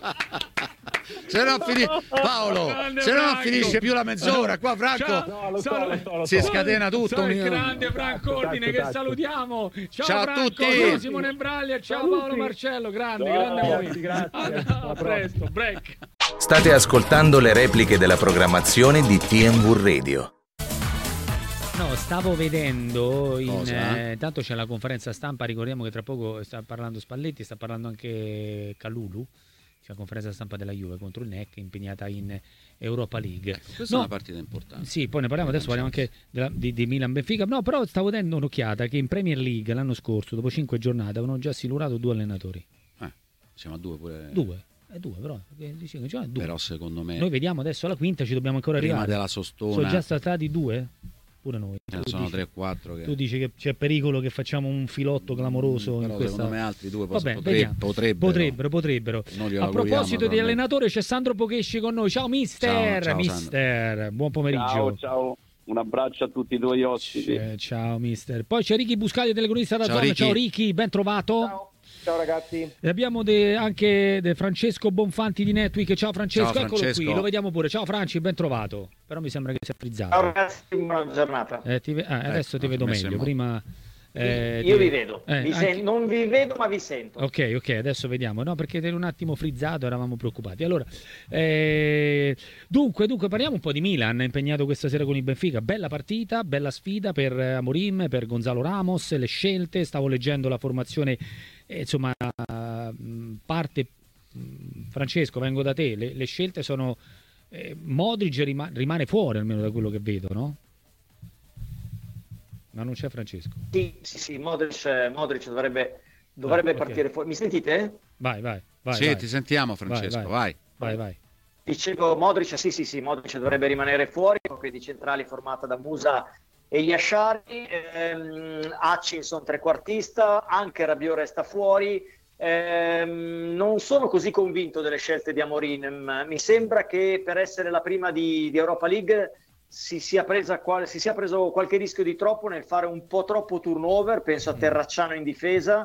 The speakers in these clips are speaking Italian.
Se no Paolo, se no non finisce più la mezz'ora qua. Franco, lo so. si scatena tutto. Il grande Franco Ordine che salutiamo. Ciao a Franco, tutti. ciao Simone Braglia, ciao Paolo Marcello, grande voi. Grazie. A presto, break. State ascoltando le repliche della programmazione di TNV Radio. No, stavo vedendo Tanto c'è la conferenza stampa, ricordiamo che tra poco sta parlando Spalletti, sta parlando anche Kalulu, c'è la conferenza stampa della Juve contro il NEC impegnata in Europa League. Questa è una partita importante. Sì, poi ne parliamo, adesso parliamo anche di Milan-Benfica. No, però stavo dando un'occhiata che in Premier League l'anno scorso, dopo 5 giornate, avevano già silurato 2 allenatori. Siamo a 2 pure. 2 però. Però secondo me noi vediamo adesso alla quinta, ci dobbiamo ancora prima arrivare. della sostona Sono già stati 2? Pure noi. Sono 3 o 4 che... Tu dici che c'è pericolo che facciamo un filotto clamoroso però in questa... secondo me altri 2 potrebbero. A proposito di allenatore c'è Sandro Pochesci con noi. Ciao mister. Ciao, mister. Buon pomeriggio. Ciao. Un abbraccio a tutti i tuoi ospiti. Ciao mister. Poi c'è Ricky Buscaglia, telecronista da Zona. Ricky. Ciao Ricky, ben trovato. Ciao ragazzi. E abbiamo anche Francesco Bonfanti di Netweek. Ciao Francesco, Ciao, eccolo Francesco. qui, lo vediamo pure. Ciao Franci, ben trovato. Però mi sembra che sia frizzato. Ciao ragazzi, buona giornata. Adesso ti vedo meglio. Prima Io vi vedo. Non vi vedo ma vi sento. Ok, adesso vediamo. No, perché eri un attimo frizzato, eravamo preoccupati. Allora, dunque parliamo un po' di Milan, impegnato questa sera con il Benfica. Bella partita, bella sfida per Amorim, per Gonzalo Ramos, le scelte. Stavo leggendo la formazione, insomma, parte Francesco, vengo da te. Le scelte sono Modric rimane fuori, almeno da quello che vedo, no? Ma non c'è Francesco. Sì, Modric dovrebbe partire fuori. Mi sentite? Vai. Sì, vai. ti sentiamo Francesco, vai. Dicevo Modric, sì, Modric dovrebbe rimanere fuori, coppia di centrali formata da Musa e Yashari, Hutchinson trequartista, anche Rabiot resta fuori. Non sono così convinto delle scelte di Amorim. Mi sembra che per essere la prima di Europa League si sia preso qualche rischio di troppo nel fare un po' troppo turnover. Penso a Terracciano in difesa.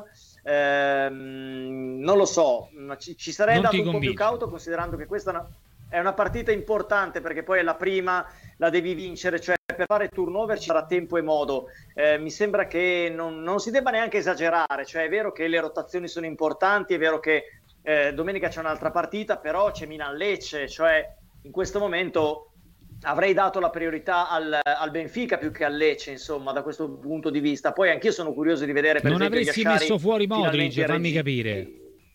Non lo so, ci sarei andato un po' più cauto, considerando che questa è una partita importante, perché poi è la prima, la devi vincere, cioè per fare turnover ci sarà tempo e modo. Mi sembra che non si debba neanche esagerare, cioè è vero che le rotazioni sono importanti, è vero che domenica c'è un'altra partita, però c'è Milan-Lecce, cioè in questo momento avrei dato la priorità al Benfica più che al Lecce, insomma, da questo punto di vista. Poi anch'io sono curioso di vedere, per esempio, avresti messo fuori Modric, fammi capire.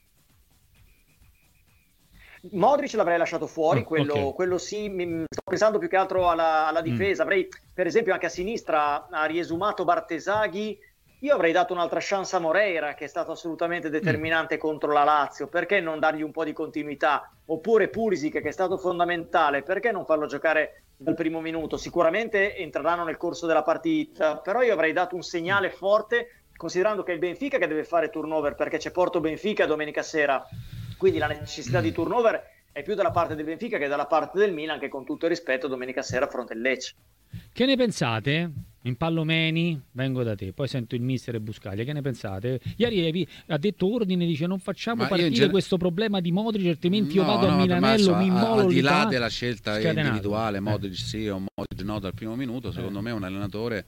Modric l'avrei lasciato fuori, okay. quello sì. Sto pensando più che altro alla difesa. Avrei, per esempio, anche a sinistra ha riesumato Bartesaghi. Io avrei dato un'altra chance a Moreira, che è stato assolutamente determinante contro la Lazio. Perché non dargli un po' di continuità? Oppure Pulisic, che è stato fondamentale, perché non farlo giocare dal primo minuto? Sicuramente entreranno nel corso della partita, però io avrei dato un segnale forte, considerando che è il Benfica che deve fare turnover, perché c'è Porto Benfica domenica sera. Quindi la necessità di turnover è più dalla parte del Benfica che dalla parte del Milan, che con tutto il rispetto domenica sera affronta il Lecce. Che ne pensate? In Pallomeni, vengo da te, poi sento il mister e Buscaglia. Che ne pensate? Ieri ha detto Ordine, dice non facciamo partire questo problema di Modric, altrimenti io vado a Milanello, mi immolo. Al di là della scelta individuale, Modric sì o Modric no dal primo minuto, secondo me un allenatore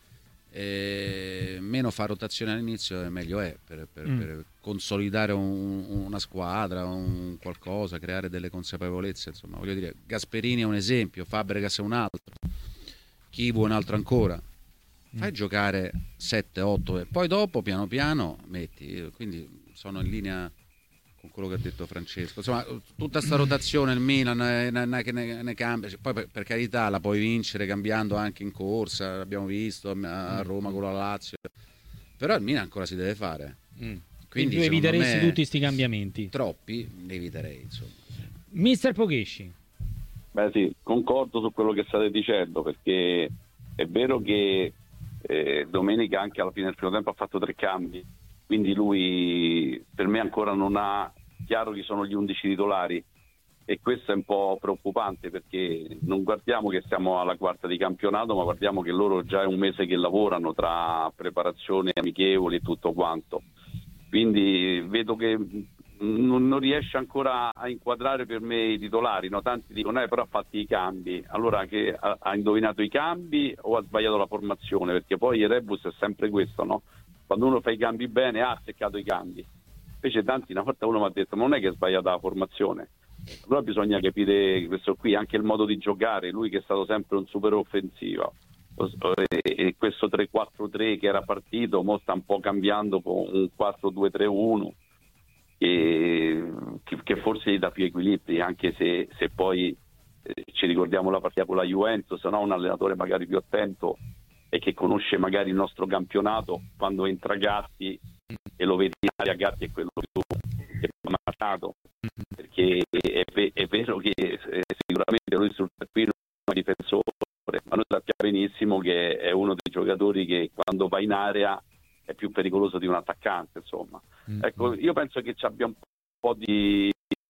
meno fa rotazione all'inizio meglio è per consolidare una squadra, un qualcosa, creare delle consapevolezze, insomma, voglio dire, Gasperini è un esempio, Fabregas è un altro, Chivu è un altro ancora. Fai giocare 7-8 e poi dopo piano piano metti, quindi sono in linea con quello che ha detto Francesco, insomma tutta sta rotazione il Milan che ne cambia, poi per carità la puoi vincere cambiando anche in corsa, l'abbiamo visto a Roma con la Lazio, però il Milan ancora si deve fare, quindi tu eviteresti tutti questi cambiamenti? Troppi li eviterei, insomma. Mister Pochesci. Beh sì, concordo su quello che state dicendo, perché è vero che domenica anche alla fine del primo tempo ha fatto 3 cambi, quindi lui per me ancora non ha chiaro chi sono gli 11 titolari, e questo è un po' preoccupante, perché non guardiamo che siamo alla quarta di campionato, ma guardiamo che loro già è un mese che lavorano tra preparazione, amichevoli e tutto quanto, quindi vedo che non riesce ancora a inquadrare per me i titolari, no? Tanti dicono però ha fatto i cambi, allora che ha indovinato i cambi o ha sbagliato la formazione, perché poi il rebus è sempre questo, no? Quando uno fa i cambi bene ha azzeccato i cambi, invece tanti, una volta uno mi ha detto ma non è che è sbagliata la formazione, allora bisogna capire questo qui, anche il modo di giocare, lui che è stato sempre un super offensivo, e questo 3-4-3 che era partito mo sta un po' cambiando con un 4-2-3-1 che forse gli dà più equilibri, anche se poi ci ricordiamo la partita con la Juventus, no? Un allenatore magari più attento e che conosce magari il nostro campionato, quando entra Gatti e lo vedi in aria, Gatti è quello che ha marcato, perché è vero che sicuramente lui sul tappino è un difensore, ma noi sappiamo benissimo che è uno dei giocatori che quando va in area è più pericoloso di un attaccante, insomma. Ecco, io penso che ci abbia un po' il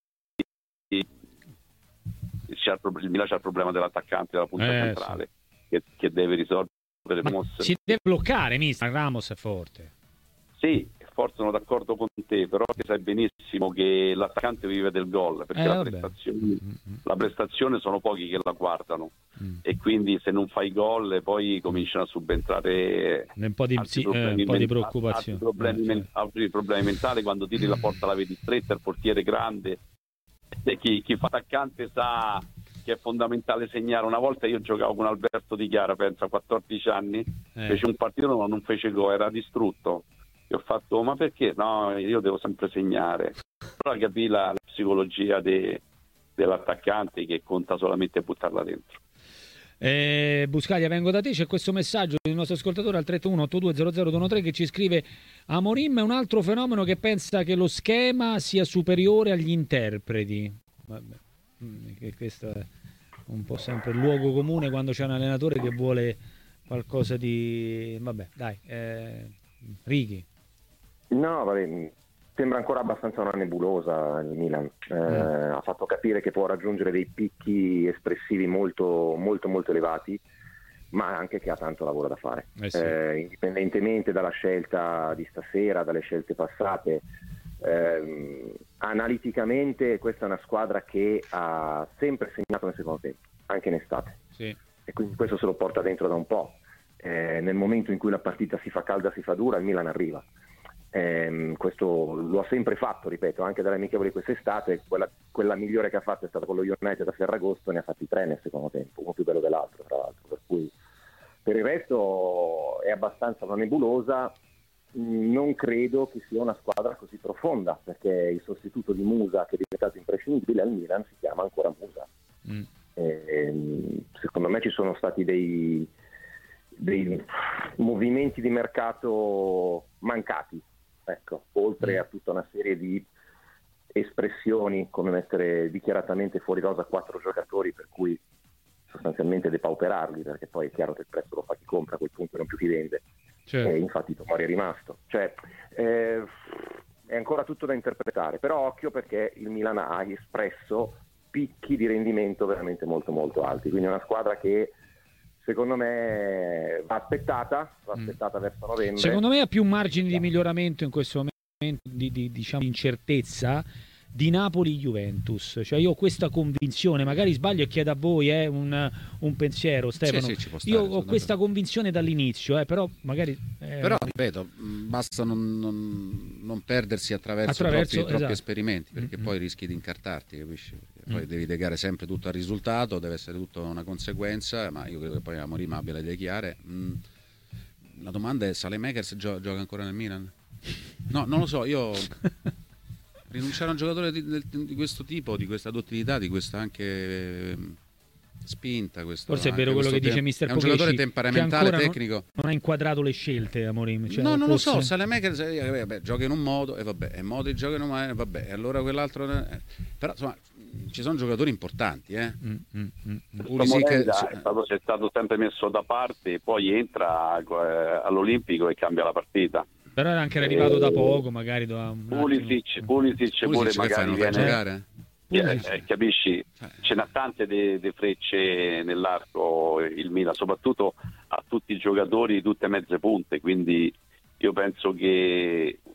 Milan c'ha il problema dell'attaccante, della punta centrale, sì, che deve risolvere. Si deve bloccare, mister. Ramos è forte. Sì, forse sono d'accordo con te, però sai benissimo che l'attaccante vive del gol, perché la prestazione sono pochi che la guardano, e quindi se non fai gol poi cominciano a subentrare un po' di preoccupazione, altri problemi mentali. Quando tiri la porta la vedi stretta, il portiere grande, e chi fa attaccante sa che è fondamentale segnare. Una volta io giocavo con Alberto Di Chiara, penso a 14 anni, fece un partito ma non fece gol, era distrutto. Io ho fatto, ma perché? No, io devo sempre segnare. Però capì la psicologia dell'attaccante, che conta solamente buttarla dentro. Buscaglia, vengo da te, c'è questo messaggio del nostro ascoltatore al 331-8200-213 che ci scrive: Amorim è un altro fenomeno che pensa che lo schema sia superiore agli interpreti. Vabbè, che questo è un po' sempre il luogo comune quando c'è un allenatore che vuole qualcosa di... vabbè, dai, Righi. No, vabbè, sembra ancora abbastanza una nebulosa il Milan. Ha fatto capire che può raggiungere dei picchi espressivi molto molto molto elevati, ma anche che ha tanto lavoro da fare. Sì. Indipendentemente dalla scelta di stasera, dalle scelte passate, analiticamente questa è una squadra che ha sempre segnato nel secondo tempo, anche in estate. Sì. E quindi questo se lo porta dentro da un po'. Nel momento in cui la partita si fa calda, si fa dura, il Milan arriva. Questo lo ha sempre fatto, ripeto, anche dalle amichevoli quest'estate. Quella migliore che ha fatto è stata con lo United a Ferragosto, ne ha fatti 3 nel secondo tempo, uno più bello dell'altro tra l'altro, per cui per il resto è abbastanza una nebulosa. Non credo che sia una squadra così profonda, perché il sostituto di Musa, che è diventato imprescindibile al Milan, si chiama ancora Musa. Secondo me ci sono stati dei movimenti di mercato mancati, ecco, oltre a tutta una serie di espressioni come mettere dichiaratamente fuori rosa 4 giocatori, per cui sostanzialmente depauperarli, perché poi è chiaro che il prezzo lo fa chi compra, a quel punto non più chi vende. Certo. E infatti Tomori è rimasto, cioè è ancora tutto da interpretare, però occhio, perché il Milan ha espresso picchi di rendimento veramente molto molto alti, quindi è una squadra che secondo me va aspettata verso novembre. Secondo me ha più margini di miglioramento in questo momento di diciamo incertezza di Napoli-Juventus, cioè io ho questa convinzione, magari sbaglio e chiedo a voi un pensiero, Stefano. Sì, ci può stare, io ho questa convinzione dall'inizio, però magari però ripeto, basta non perdersi attraverso troppi esperimenti, perché poi rischi di incartarti, capisci? Poi devi legare sempre tutto al risultato, deve essere tutto una conseguenza, ma io credo che poi Amorim abbia le idee chiare. La domanda è: Saelemaekers gioca ancora nel Milan? No, non lo so, io rinunciare a un giocatore di questo tipo, di questa dottilità, di questa anche spinta, forse è vero quello che dice Mister Pochesci, è un giocatore temperamentale, tecnico, non ha inquadrato le scelte Amorim, cioè, no, non lo so. Saelemaekers gioca in un modo e vabbè, e Modric gioca in un modo e vabbè, e allora quell'altro però insomma ci sono giocatori importanti, Pulisic è stato sempre messo da parte e poi entra all'Olimpico e cambia la partita. Però era anche arrivato da poco, magari Pulisic pure magari non fa giocare? Capisci? Ce n'ha tante de frecce nell'arco il Milan, soprattutto a tutti i giocatori, tutte mezze punte, quindi io penso che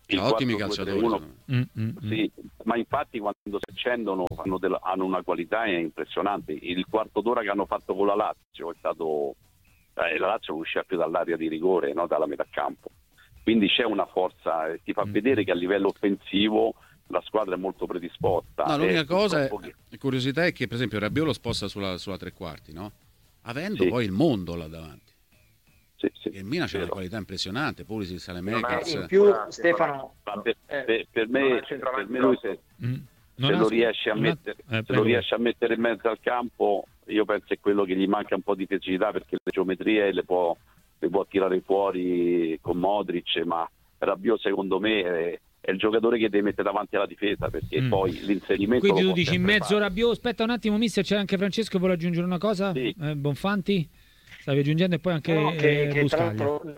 ottimi calciatori. Sì, ma infatti quando si accendono hanno una qualità impressionante. Il quarto d'ora che hanno fatto con la Lazio è stato la Lazio non usciva più dall'area di rigore, no? Dalla metà campo, quindi c'è una forza, ti fa vedere che a livello offensivo la squadra è molto predisposta. No, l'unica cosa curiosità è che per esempio Rabiot lo sposta sulla tre quarti, no? Avendo poi il mondo là davanti. Sì, il Milan c'è una qualità impressionante, Pulisic, Saelemaekers. In più Stefano per me lui se lo riesce a mettere in mezzo al campo, io penso è quello che gli manca un po' di fisicità, perché le geometrie le può tirare fuori con Modric, ma Rabiot secondo me è il giocatore che deve mettere davanti alla difesa, perché poi l'inserimento. Quindi tu dici in mezzo Rabiot. Aspetta un attimo, mister, c'è anche Francesco, vuole aggiungere una cosa? Sì. Bonfanti? Stavi aggiungendo, e poi anche che tra Buscaglia. l'altro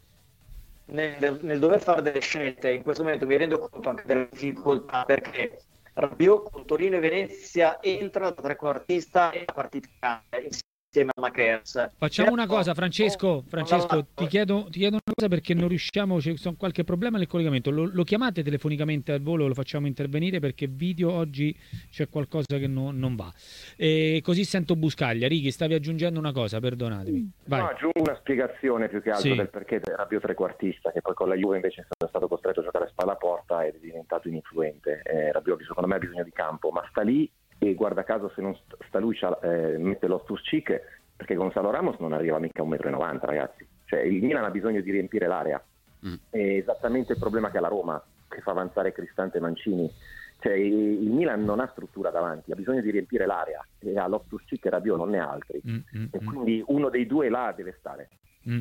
nel dover fare delle scelte in questo momento mi rendo conto anche delle difficoltà, perché Rabiot con Torino e Venezia entra da trequartista e la partita cambia insieme a Makers. Facciamo una cosa, Francesco, ti chiedo una cosa, perché non riusciamo, c'è qualche problema nel collegamento. Lo chiamate telefonicamente al volo, lo facciamo intervenire, perché video oggi c'è qualcosa che non va. E così sento Buscaglia. Righi, stavi aggiungendo una cosa, perdonatemi. Vai. No, aggiungo una spiegazione più che altro del perché Rabiot trequartista, che poi con la Juve invece è stato costretto a giocare a spalla porta ed è diventato ininfluente. Rabiot secondo me ha bisogno di campo, ma sta lì, e guarda caso se non sta lui mette Loftus-Cheek, perché Gonzalo Ramos non arriva mica a 1,90 m, ragazzi. Cioè il Milan ha bisogno di riempire l'area. È esattamente il problema che ha la Roma, che fa avanzare Cristante e Mancini. Cioè il Milan non ha struttura davanti, ha bisogno di riempire l'area, e ha Loftus-Cheek e Rabiot, non ne ha altri. E quindi uno dei due là deve stare.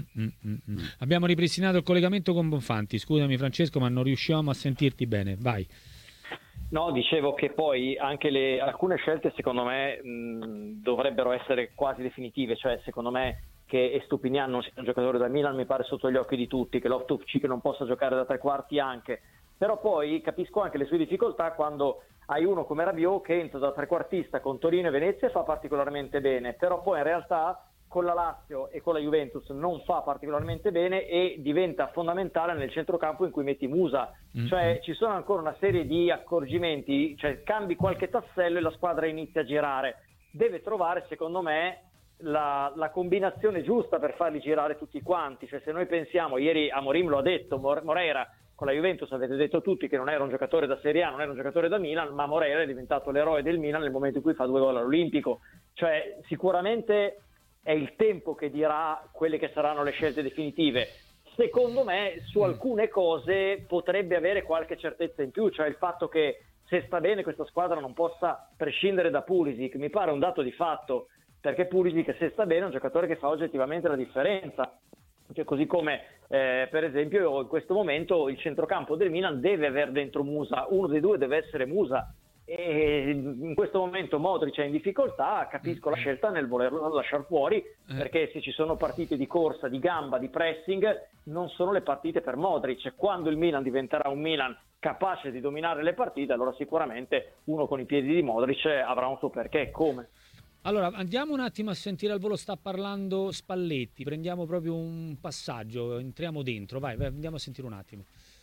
Abbiamo ripristinato il collegamento con Bonfanti. Scusami Francesco, ma non riusciamo a sentirti bene. Vai. No, dicevo che poi anche alcune scelte secondo me dovrebbero essere quasi definitive, cioè secondo me che Estupiñán non sia un giocatore da Milan mi pare sotto gli occhi di tutti, che Loftus-Cheek non possa giocare da tre quarti anche, però poi capisco anche le sue difficoltà quando hai uno come Rabiot che entra da trequartista con Torino e Venezia e fa particolarmente bene, però poi in realtà con la Lazio e con la Juventus non fa particolarmente bene e diventa fondamentale nel centrocampo in cui metti Musa. Cioè ci sono ancora una serie di accorgimenti, cioè cambi qualche tassello e la squadra inizia a girare. Deve trovare secondo me la combinazione giusta per farli girare tutti quanti. Cioè se noi pensiamo, ieri Amorim lo ha detto, Moreira con la Juventus avete detto tutti che non era un giocatore da Serie A, non era un giocatore da Milan, ma Moreira è diventato l'eroe del Milan nel momento in cui fa 2 gol all'Olimpico. Cioè sicuramente è il tempo che dirà quelle che saranno le scelte definitive. Secondo me su alcune cose potrebbe avere qualche certezza in più, cioè il fatto che se sta bene questa squadra non possa prescindere da Pulisic, mi pare un dato di fatto, perché Pulisic se sta bene è un giocatore che fa oggettivamente la differenza. Cioè, così come per esempio in questo momento il centrocampo del Milan deve avere dentro Musa, uno dei due deve essere Musa, e in questo momento Modric è in difficoltà, capisco la scelta nel volerlo lasciare fuori, perché se ci sono partite di corsa, di gamba, di pressing, non sono le partite per Modric. Quando il Milan diventerà un Milan capace di dominare le partite, allora sicuramente uno con i piedi di Modric avrà un suo perché. Come? Allora andiamo un attimo a sentire al volo, sta parlando Spalletti, prendiamo proprio un passaggio, entriamo dentro, vai andiamo a sentire un attimo.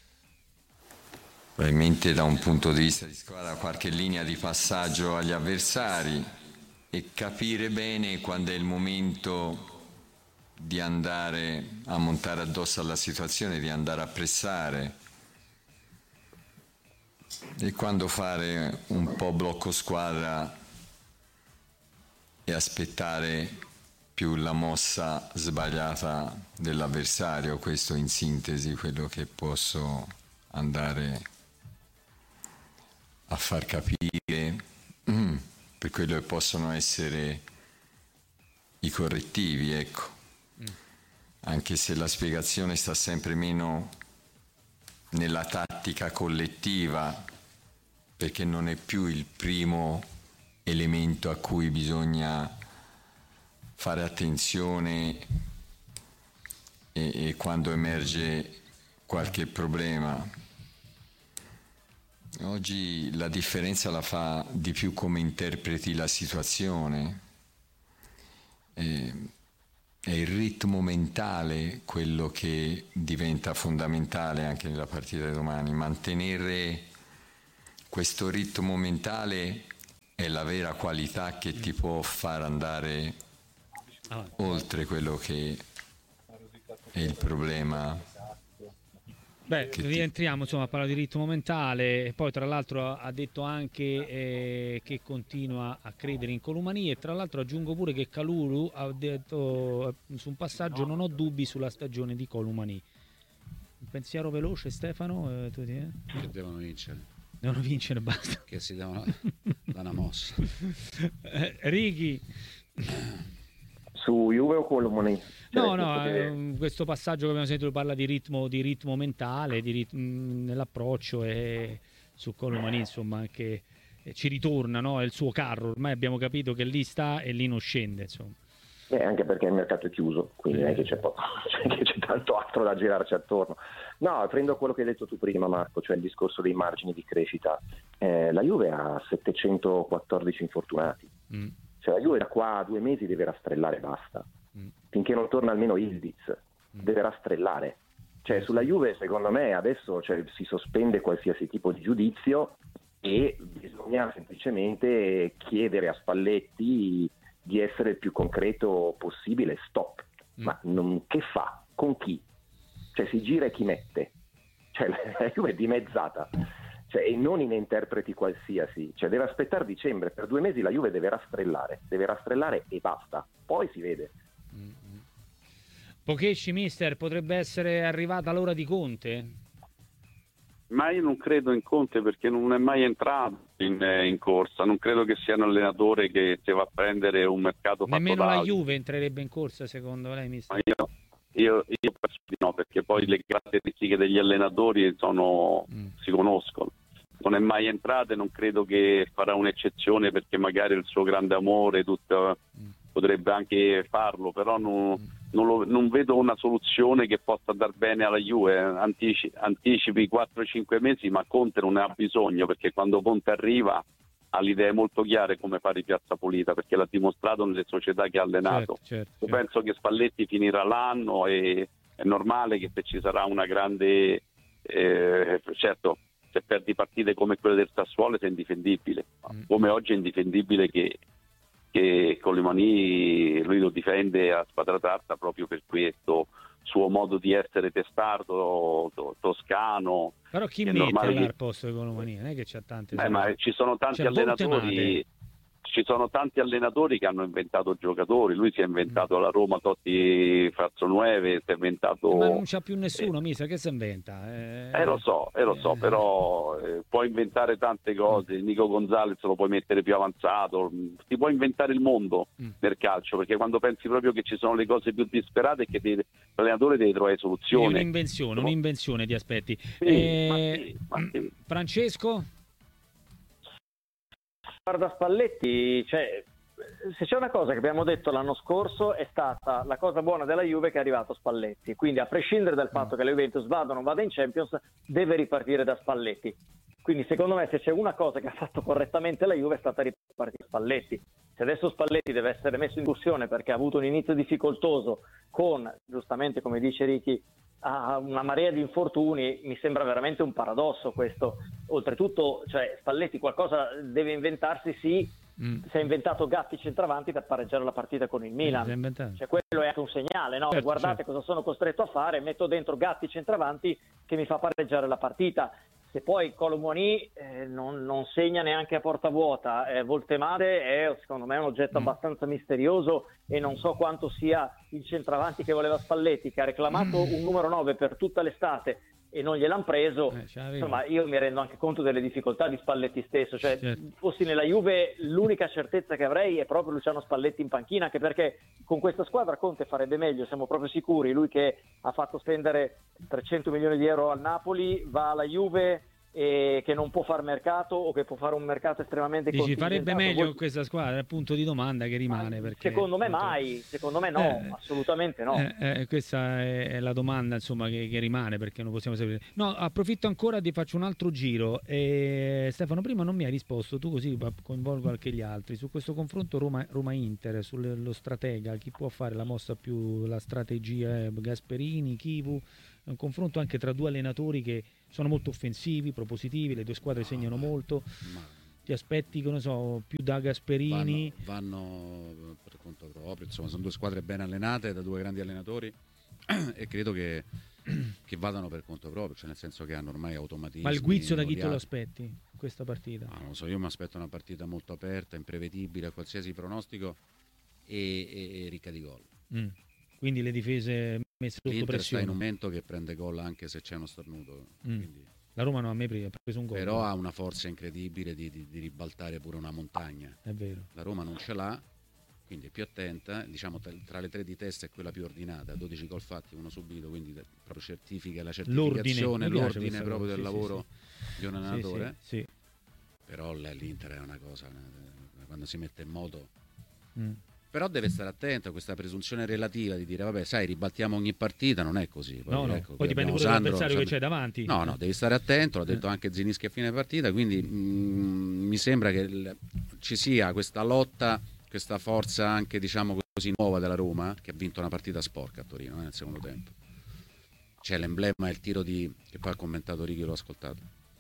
Probabilmente da un punto di vista di squadra qualche linea di passaggio agli avversari e capire bene quando è il momento di andare a montare addosso alla situazione, di andare a pressare, e quando fare un po' blocco squadra e aspettare più la mossa sbagliata dell'avversario. Questo in sintesi quello che posso andare a far capire per quello che possono essere i correttivi, ecco. Anche se la spiegazione sta sempre meno nella tattica collettiva, perché non è più il primo elemento a cui bisogna fare attenzione e quando emerge qualche problema. Oggi la differenza la fa di più come interpreti la situazione. è il ritmo mentale quello che diventa fondamentale anche nella partita di domani. Mantenere questo ritmo mentale è la vera qualità che ti può far andare oltre quello che è il problema. Beh, rientriamo insomma a parlare di ritmo mentale, e poi tra l'altro ha detto anche che continua a credere in Colomani, e tra l'altro aggiungo pure che Kalulu ha detto su un passaggio: non ho dubbi sulla stagione di Colomani. Un pensiero veloce, Stefano? Che devono vincere. Devono vincere, basta. Che si devono dare una mossa. Righi. Su Juve o Colomani? Questo passaggio che abbiamo sentito parla di ritmo mentale, nell'approccio, e su Colomani insomma anche ci ritorna, no? È il suo carro, ormai abbiamo capito che lì sta e lì non scende, insomma. Anche perché il mercato è chiuso, quindi non è che c'è tanto altro da girarci attorno. No, prendo quello che hai detto tu prima, Marco, cioè il discorso dei margini di crescita. La Juve ha 714 infortunati. Cioè la Juve da qua a 2 mesi deve rastrellare, basta. Finché non torna almeno Ildiz, deve rastrellare. Cioè sulla Juve, secondo me, adesso si sospende qualsiasi tipo di giudizio e bisogna semplicemente chiedere a Spalletti di essere il più concreto possibile. Stop. Ma che fa? Con chi? Cioè si gira e chi mette? Cioè la Juve è dimezzata. E non in interpreti qualsiasi, cioè deve aspettare dicembre. Per 2 mesi la Juve deve rastrellare e basta, poi si vede. Pocesci, mister, potrebbe essere arrivata l'ora di Conte? Ma io non credo in Conte, perché non è mai entrato in corsa. Non credo che sia un allenatore che si va a prendere un mercato fatto nemmeno da la altri. Juve entrerebbe in corsa, secondo lei, mister? Ma io penso di no, perché poi le caratteristiche degli allenatori si conoscono. Non è mai entrato e non credo che farà un'eccezione, perché magari il suo grande amore potrebbe anche farlo, però non vedo una soluzione che possa dar bene alla Juve. Anticipi 4-5 mesi, ma Conte non ne ha bisogno, perché quando Conte arriva ha le idee molto chiare come fare Piazza Pulita, perché l'ha dimostrato nelle società che ha allenato. Certo. Penso che Spalletti finirà l'anno e è normale che se ci sarà una grande certo, se perdi partite come quelle del Sassuolo sei indifendibile, come oggi è indifendibile che Colomani lui lo difende a spadra tratta proprio per questo suo modo di essere testardo, toscano. Però chi mette al posto di Colomani? Non è che c'ha tante... ma ci sono tanti allenatori. Ci sono tanti allenatori che hanno inventato giocatori. Lui si è inventato alla Roma Totti Frazzonueve, si è inventato... Ma non c'ha più nessuno, mister, che si inventa? Lo so, però puoi inventare tante cose. Nico Gonzalez lo puoi mettere più avanzato, ti puoi inventare il mondo nel calcio, perché quando pensi proprio che ci sono le cose più disperate è che l'allenatore deve trovare soluzioni. Un'invenzione di aspetti. Sì. Francesco? Guarda, Spalletti, se c'è una cosa che abbiamo detto l'anno scorso è stata la cosa buona della Juve che è arrivato Spalletti, quindi a prescindere dal fatto che la Juventus vada o non vada in Champions deve ripartire da Spalletti. Quindi secondo me se c'è una cosa che ha fatto correttamente la Juve è stata ripartire Spalletti. Se adesso Spalletti deve essere messo in discussione perché ha avuto un inizio difficoltoso con, giustamente come dice Ricky, una marea di infortuni, mi sembra veramente un paradosso questo. Oltretutto, Spalletti qualcosa deve inventarsi, sì. Si è inventato Gatti centravanti per pareggiare la partita con il Milan. Quello è anche un segnale, no? Guardate cosa sono costretto a fare, metto dentro Gatti centravanti che mi fa pareggiare la partita. Se poi Colomani non segna neanche a porta vuota, Voltemade è secondo me un oggetto abbastanza misterioso e non so quanto sia il centravanti che voleva Spalletti, che ha reclamato un numero 9 per tutta l'estate e non gliel'hanno preso. Insomma, io mi rendo anche conto delle difficoltà di Spalletti stesso. Fossi nella Juve, l'unica certezza che avrei è proprio Luciano Spalletti in panchina, anche perché con questa squadra Conte farebbe meglio, siamo proprio sicuri. Lui che ha fatto spendere 300 milioni di euro al Napoli, va alla Juve, che non può far mercato o che può fare un mercato estremamente contingentato. Farebbe meglio questa squadra, è il punto di domanda che rimane. Perché, secondo me mai, secondo me no, assolutamente no. Questa è la domanda, insomma, che rimane, perché non possiamo sapere. No, approfitto ancora, ti faccio un altro giro. Stefano, prima non mi hai risposto, tu così coinvolgo anche gli altri, su questo confronto Roma-Inter, sullo stratega, chi può fare la mossa più, la strategia, Gasperini, Chivu? È un confronto anche tra due allenatori che sono molto offensivi, propositivi, le due squadre segnano molto. Ti aspetti, che ne so, più da Gasperini? Vanno per conto proprio, insomma, sono due squadre ben allenate da due grandi allenatori e credo che vadano per conto proprio, cioè nel senso che hanno ormai automatismi. Ma il guizzo da chi te lo aspetti in questa partita? Non lo so, io mi aspetto una partita molto aperta, imprevedibile a qualsiasi pronostico e ricca di gol. Quindi le difese messe sotto L'Inter pressione. sta in un momento che prende gol anche se c'è uno stornuto. Quindi... La Roma non ha mai preso un gol. Però ha una forza incredibile di ribaltare pure una montagna. È vero. La Roma non ce l'ha, quindi è più attenta. Diciamo tra le tre di testa è quella più ordinata. 12 gol fatti, uno subito, quindi proprio certifica la certificazione, l'ordine proprio del lavoro di un allenatore. Sì. Però l'Inter è una cosa, quando si mette in moto... Però deve stare attento a questa presunzione relativa di dire vabbè, sai, ribaltiamo ogni partita, non è così. Poi, ecco, poi dipende pure dall'avversario che c'è davanti. No, devi stare attento, l'ha detto anche Zinischi a fine partita, quindi mi sembra che ci sia questa lotta, questa forza anche, diciamo così, nuova della Roma, che ha vinto una partita sporca a Torino nel secondo tempo. C'è l'emblema, il tiro che poi ha commentato Righi, l'ho ascoltato.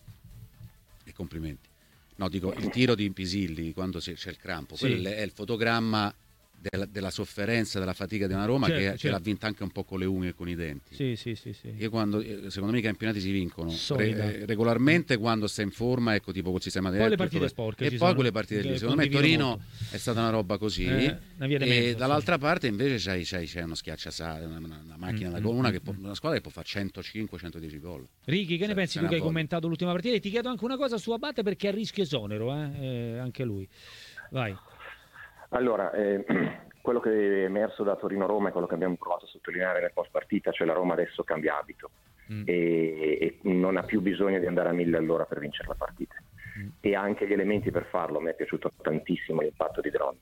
E complimenti. No, dico, il tiro di Pisilli quando c'è il crampo, quello è il fotogramma della sofferenza, della fatica di una Roma che l'ha vinta anche un po' con le unghie e con i denti. Sì. Io secondo me i campionati si vincono regolarmente quando sta in forma, ecco, tipo col sistema di poi le partite sporche e poi quelle partite lì. Secondo me Torino molto. È stata una roba così e dall'altra parte invece c'è uno schiacciasale, una macchina da gol, una squadra che può fare 105-110 gol. Righi, che ne pensi tu che hai commentato l'ultima partita? E ti chiedo anche una cosa su Abate, perché è a rischio esonero anche lui. Vai. Allora, quello che è emerso da Torino-Roma è quello che abbiamo provato a sottolineare nel post partita, cioè la Roma adesso cambia abito e non ha più bisogno di andare a 1000 all'ora per vincere la partita e ha anche gli elementi per farlo. Mi è piaciuto tantissimo l'impatto di Veron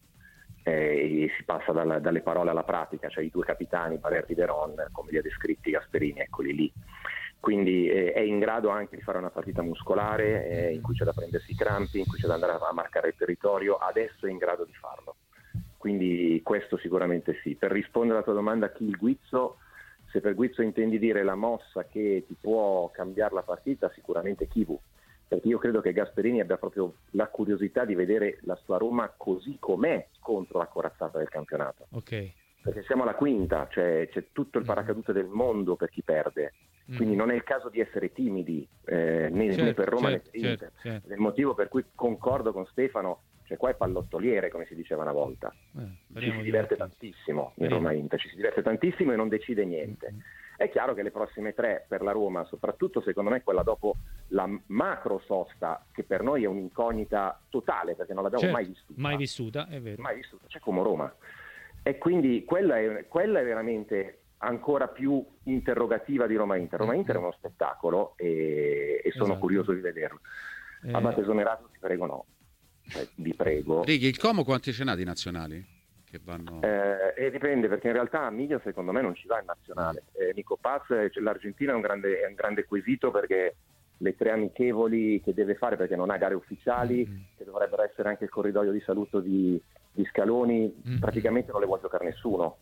e si passa dalle parole alla pratica, cioè i due capitani, Balerdi e Veron, come li ha descritti Gasperini, eccoli lì. Quindi è in grado anche di fare una partita muscolare in cui c'è da prendersi i crampi, in cui c'è da andare a marcare il territorio, adesso è in grado di farlo. Quindi questo sicuramente sì. Per rispondere alla tua domanda, chi il guizzo, se per guizzo intendi dire la mossa che ti può cambiare la partita, sicuramente Chivu, perché io credo che Gasperini abbia proprio la curiosità di vedere la sua Roma così com'è contro la corazzata del campionato. Okay. Perché siamo alla quinta, cioè c'è tutto il paracadute del mondo per chi perde. Quindi non è il caso di essere timidi né per Roma né per Inter. Certo. È il motivo per cui concordo con Stefano, cioè qua è pallottoliere, come si diceva una volta. Ci si diverte tantissimo in Roma Inter, ci si diverte tantissimo e non decide niente. È chiaro che le prossime tre per la Roma, soprattutto secondo me quella dopo la macro sosta, che per noi è un'incognita totale perché non l'abbiamo mai vissuta, è vero. Mai vissuta, c'è come Roma. E quindi quella è veramente ancora più interrogativa di Roma Inter. Roma Inter è uno spettacolo e sono curioso di vederlo. Abate esonerato, ti prego no. Vi prego. Righi, il Como quanti ce n'ha di nazionali? Che vanno... dipende, perché in realtà Miglio secondo me non ci va in nazionale. Nico Paz, l'Argentina è un grande quesito, perché le tre amichevoli che deve fare, perché non ha gare ufficiali, che dovrebbero essere anche il corridoio di saluto di Scaloni, praticamente non le vuole giocare nessuno.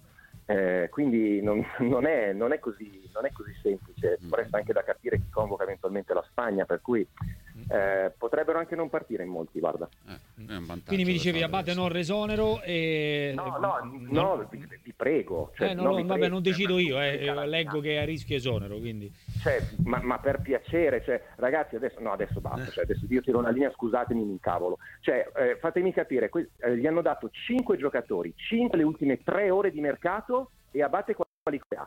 Quindi non è così semplice. Resta anche da capire chi convoca eventualmente la Spagna, per cui potrebbero anche non partire in molti, guarda. Quindi mi dicevi Abate non resonero e... No, vi prego. Cioè, vabbè, non decido io, leggo che è a rischio esonero, quindi... Cioè, ma per piacere, cioè, ragazzi, adesso basta, cioè, adesso io tiro una linea, scusatemi, mi incavolo. Cioè, fatemi capire, gli hanno dato 5 giocatori, 5 le ultime 3 ore di mercato e Abate quali ha.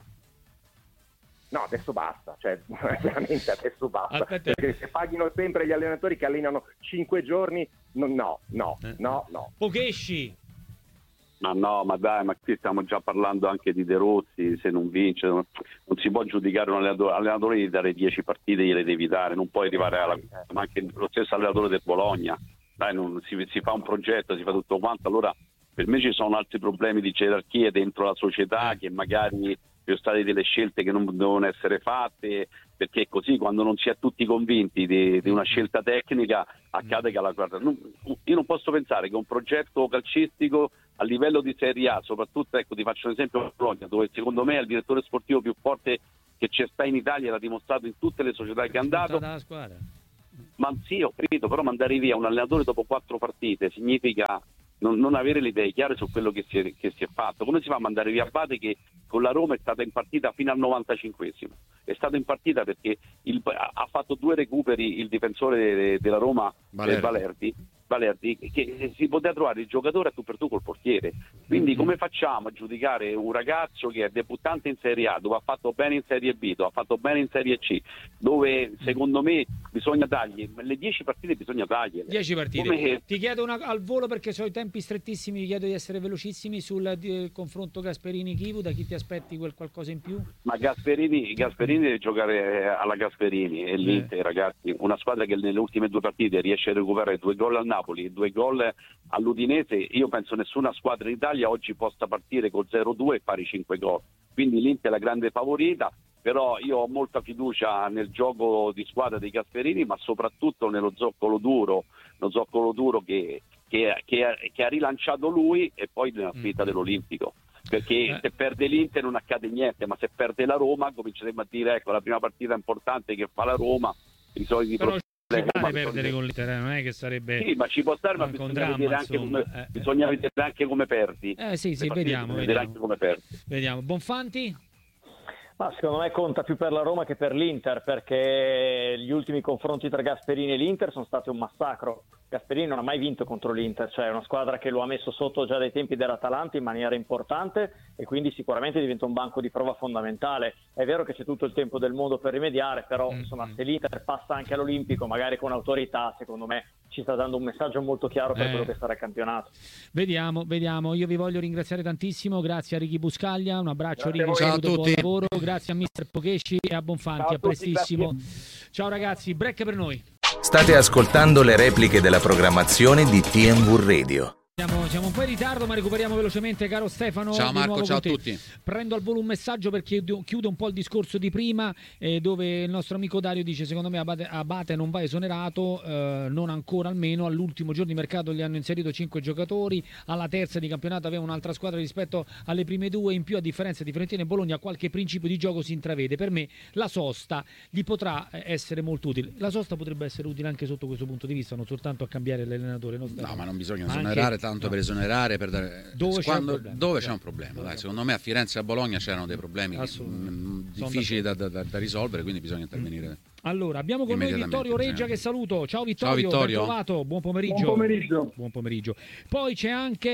No, adesso basta, cioè veramente adesso basta. Aspetta. Perché se paghino sempre gli allenatori che allenano 5 giorni, no. Pochesci. Ma no, ma dai, ma qui stiamo già parlando anche di De Rossi, se non vince, non si può giudicare un allenatore di dare 10 partite, gliele devi dare, non puoi arrivare alla... ma anche lo stesso allenatore del Bologna, dai, si fa un progetto, si fa tutto quanto, allora per me ci sono altri problemi di gerarchie dentro la società, che magari ci sono state delle scelte che non devono essere fatte, perché è così, quando non si è tutti convinti di una scelta tecnica accade che io non posso pensare che un progetto calcistico a livello di Serie A, soprattutto, ecco, ti faccio un esempio, Bologna, dove secondo me è il direttore sportivo più forte che c'è sta in Italia, l'ha dimostrato in tutte le società che è andato. Ma sì, ho capito, però mandare via un allenatore dopo 4 partite significa non avere le idee chiare su quello che si è fatto. Come si fa a mandare via Abate, che con la Roma è stata in partita fino al 95esimo? È stato in partita perché ha fatto 2 recuperi il difensore della Roma, Valerdi, che si poteva trovare il giocatore a tu per tu col portiere. Quindi come facciamo a giudicare un ragazzo che è debuttante in Serie A, dove ha fatto bene in Serie B, dove ha fatto bene in Serie C, dove secondo me bisogna dargli le 10 partite, bisogna dargliele. 10 partite. Ti chiedo al volo, perché ho i tempi strettissimi, ti chiedo di essere velocissimi sul confronto Gasperini-Chivu. Da chi ti aspetti qualcosa in più? Ma Gasperini deve giocare alla Gasperini, e l'Inter, ragazzi, una squadra che nelle ultime 2 partite riesce a recuperare 2 gol al Napoli, 2 gol all'Udinese. Io penso nessuna squadra in Italia oggi possa partire col 0-2 e fare i 5 gol, quindi l'Inter è la grande favorita, però io ho molta fiducia nel gioco di squadra dei Gasperini, ma soprattutto nello zoccolo duro che ha rilanciato lui, e poi nella sfida dell'Olimpico, perché se perde l'Inter non accade niente, ma se perde la Roma cominceremo a dire, ecco, la prima partita importante che fa la Roma, i soliti problemi. Ci pare perdere con l'Inter, non è che sarebbe... Sì, ma ci può stare, ma bisogna vedere anche come perdi. Sì, vediamo. Anche come perdi. Vediamo. Bonfanti? Ma secondo me conta più per la Roma che per l'Inter, perché gli ultimi confronti tra Gasperini e l'Inter sono stati un massacro. Gasperini non ha mai vinto contro l'Inter, cioè è una squadra che lo ha messo sotto già dai tempi dell'Atalanta in maniera importante, e quindi sicuramente diventa un banco di prova fondamentale. È vero che c'è tutto il tempo del mondo per rimediare, però insomma, se l'Inter passa anche all'Olimpico, magari con autorità, secondo me ci sta dando un messaggio molto chiaro per quello che sarà il campionato. Vediamo. Io vi voglio ringraziare tantissimo, grazie a Ricky Buscaglia, un abbraccio Ricky, un saluto, buon lavoro, grazie a Mister Pocesci e a Bonfanti, a prestissimo. Ciao ragazzi, break per noi. State ascoltando le repliche della programmazione di TMV Radio. Siamo un po' in ritardo, ma recuperiamo velocemente, caro Stefano. Ciao Marco, ciao a tutti. Prendo al volo un messaggio perché chiudo un po' il discorso di prima, dove il nostro amico Dario dice: secondo me Abate non va esonerato, non ancora almeno. All'ultimo giorno di mercato gli hanno inserito 5 giocatori, alla terza di campionato aveva un'altra squadra rispetto alle prime 2, in più a differenza di Fiorentina e Bologna qualche principio di gioco si intravede. Per me la sosta gli potrà essere molto utile. La sosta potrebbe essere utile anche sotto questo punto di vista, non soltanto a cambiare l'allenatore. No, ma non bisogna esonerare tanto per esonerare, per dare... dove c'è un problema. Dai, secondo me a Firenze e a Bologna c'erano dei problemi difficili da risolvere, quindi bisogna intervenire. Allora, abbiamo con noi Vittorio Reggia, che saluto. Ciao Vittorio, ben trovato, buon pomeriggio. Poi c'è anche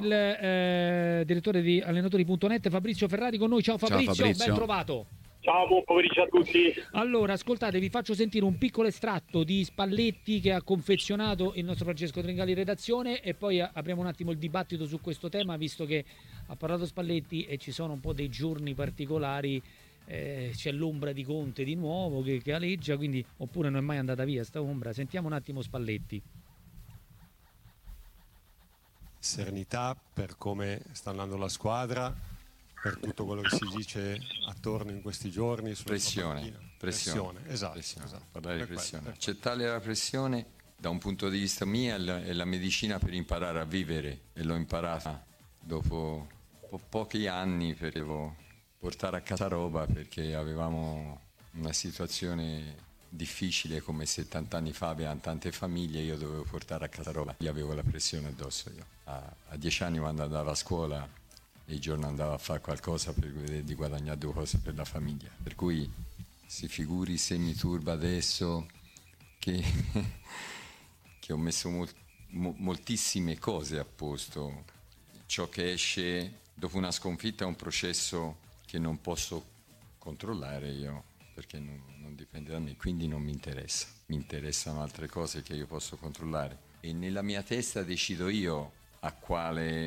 il direttore di allenatori.net, Fabrizio Ferrari, con noi. Ciao Fabrizio, ben trovato. Ciao, buon pomeriggio a tutti. Allora, ascoltate, vi faccio sentire un piccolo estratto di Spalletti che ha confezionato il nostro Francesco Tringali in redazione, e poi apriamo un attimo il dibattito su questo tema, visto che ha parlato Spalletti e ci sono un po' dei giorni particolari. C'è l'ombra di Conte di nuovo che aleggia, quindi, oppure non è mai andata via sta ombra. Sentiamo un attimo Spalletti. Serenità per come sta andando la squadra, per tutto quello che si dice attorno in questi giorni. Pressione. Esatto. Parlare di pressione. Accettare la pressione da un punto di vista mio è la medicina per imparare a vivere, e l'ho imparata dopo pochi anni, perché devo portare a casa roba, perché avevamo una situazione difficile, come 70 anni fa avevano tante famiglie, io dovevo portare a casa roba, io avevo la pressione addosso. Io a 10 anni, quando andavo a scuola, e il giorno andavo a fare qualcosa per vedere di guadagnare 2 cose per la famiglia, per cui si figuri se mi turba adesso che ho messo moltissime cose a posto. Ciò che esce dopo una sconfitta è un processo che non posso controllare io, perché non dipende da me, quindi non mi interessa. Mi interessano altre cose che io posso controllare, e nella mia testa decido io a quale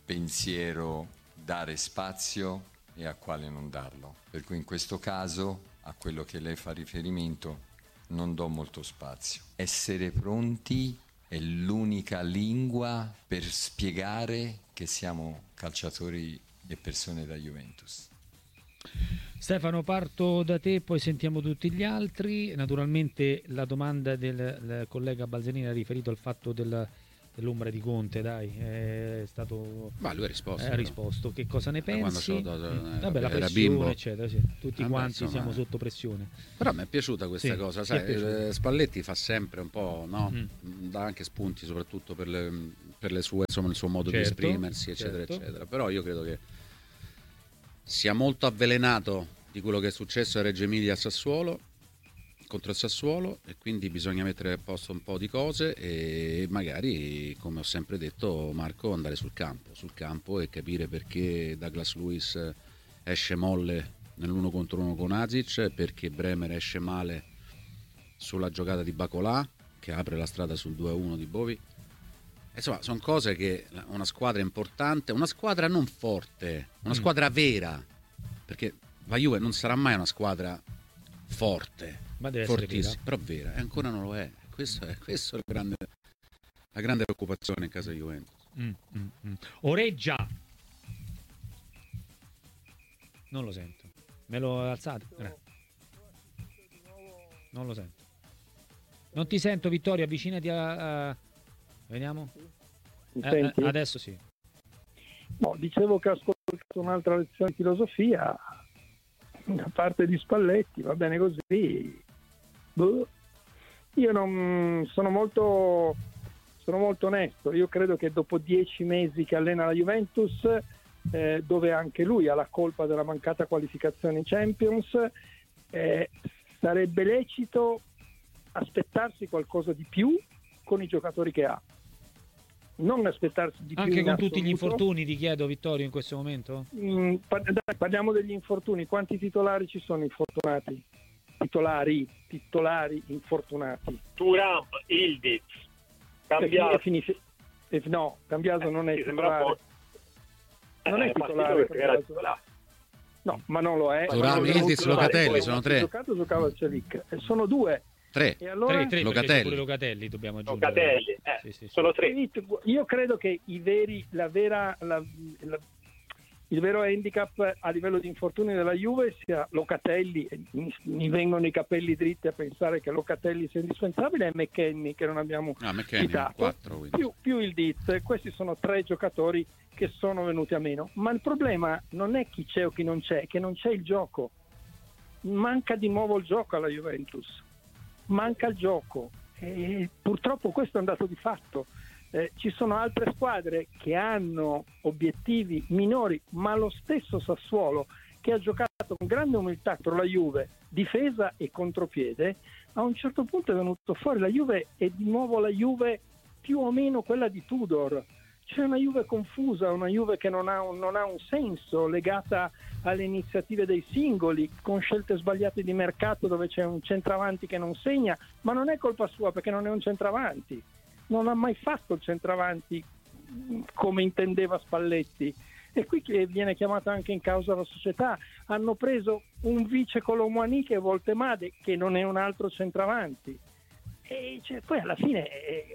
pensiero dare spazio e a quale non darlo. Per cui in questo caso, a quello che lei fa riferimento, non do molto spazio. Essere pronti è l'unica lingua per spiegare che siamo calciatori e persone da Juventus. Stefano, parto da te, poi sentiamo tutti gli altri. Naturalmente la domanda del collega Balzanini ha riferito al fatto dell'ombra di Conte, dai, è stato... Ma lui ha risposto. Che cosa ne pensi? Vabbè, la pressione, bimbo, eccetera, sì. Tutti quanti siamo sotto pressione. Però mi è piaciuta questa cosa, sai, Spalletti fa sempre un po', no? Dà anche spunti, soprattutto per le sue, insomma, il suo modo di esprimersi, eccetera, eccetera. Però io credo che sia molto avvelenato di quello che è successo a Reggio Emilia contro il Sassuolo, e quindi bisogna mettere a posto un po' di cose e magari, come ho sempre detto Marco, andare sul campo e capire perché Douglas Luiz esce molle nell'1 contro 1 con Azic, perché Bremer esce male sulla giocata di Bacolà che apre la strada sul 2-1 di Bovi. Insomma, sono cose che una squadra importante, una squadra non forte, una squadra vera, perché la Juve non sarà mai una squadra forte, ma deve fortissima, però vera, e ancora non lo è. Questo è la grande preoccupazione in casa di Juventus. Oreggia, non lo sento, me lo alzate? Non lo sento, non ti sento. Vittorio, avvicinati a... Vediamo. Adesso sì. No, dicevo che ho ascoltato un'altra lezione di filosofia da parte di Spalletti, va bene così. Io non sono molto onesto. Io credo che dopo 10 mesi che allena la Juventus, dove anche lui ha la colpa della mancata qualificazione in Champions, sarebbe lecito aspettarsi qualcosa di più con i giocatori che ha. Non aspettarsi di più anche con assoluto. Tutti gli infortuni, ti chiedo, Vittorio, in questo momento? Parliamo degli infortuni. Quanti titolari ci sono infortunati? Titolari infortunati. Thuram, Ildiz, Cambiaso. No, Cambiaso non è titolare. Non è titolare. No, ma non lo è. Thuram, Ildiz, Locatelli, sono 3. Giocava al Celic. Sono 2. 3. E allora? 3 Locatelli. Locatelli dobbiamo aggiungere. Locatelli, sì. sono 3. Io credo che il vero handicap a livello di infortuni della Juve sia Locatelli. Mi vengono i capelli dritti a pensare che Locatelli sia indispensabile, e McKennie, che non abbiamo citato, 4, più il Diz. Questi sono 3 giocatori che sono venuti a meno, ma il problema non è chi c'è o chi non c'è, è che non c'è il gioco. Manca di nuovo il gioco alla Juventus. Manca il gioco, e purtroppo questo è un dato di fatto. Ci sono altre squadre che hanno obiettivi minori, ma lo stesso Sassuolo, che ha giocato con grande umiltà contro la Juve, difesa e contropiede, a un certo punto è venuto fuori la Juve, e di nuovo la Juve più o meno quella di Tudor. C'è una Juve confusa, una Juve che non ha un senso, legata alle iniziative dei singoli, con scelte sbagliate di mercato, dove c'è un centravanti che non segna, ma non è colpa sua, perché non è un centravanti, non ha mai fatto il centravanti come intendeva Spalletti, e qui viene chiamata anche in causa la società. Hanno preso un vice Colomwani che è Voltemade, che non è un altro centravanti, e poi alla fine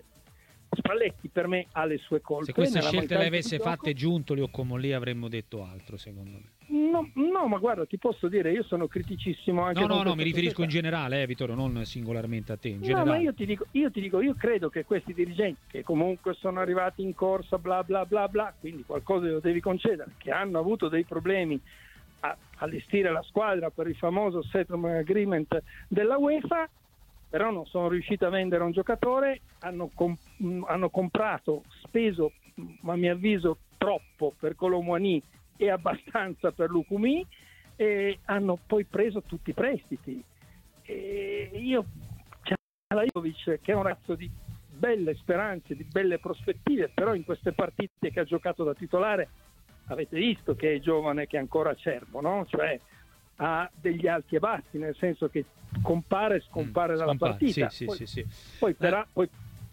Spalletti per me ha le sue colpe. Se queste scelte le avesse fatte Giuntoli o Comolli avremmo detto altro, secondo me. No, ma guarda, ti posso dire, io sono criticissimo anche. No, mi riferisco in generale, Vittorio, non singolarmente a te. In generale. No, ma io ti dico, io credo che questi dirigenti, che comunque sono arrivati in corsa, bla bla bla bla, quindi qualcosa lo devi concedere, che hanno avuto dei problemi a allestire la squadra per il famoso settlement agreement della UEFA, però non sono riusciti a vendere un giocatore, hanno comprato, speso, a mio avviso, troppo per Colomwani e abbastanza per Lukumi, e hanno poi preso tutti i prestiti. E io, c'è Lajovic, che è un ragazzo di belle speranze, di belle prospettive, però in queste partite che ha giocato da titolare avete visto che è giovane, che è ancora acerbo, no? Cioè ha degli alti e bassi, nel senso che compare e scompare dalla partita. Sì. Poi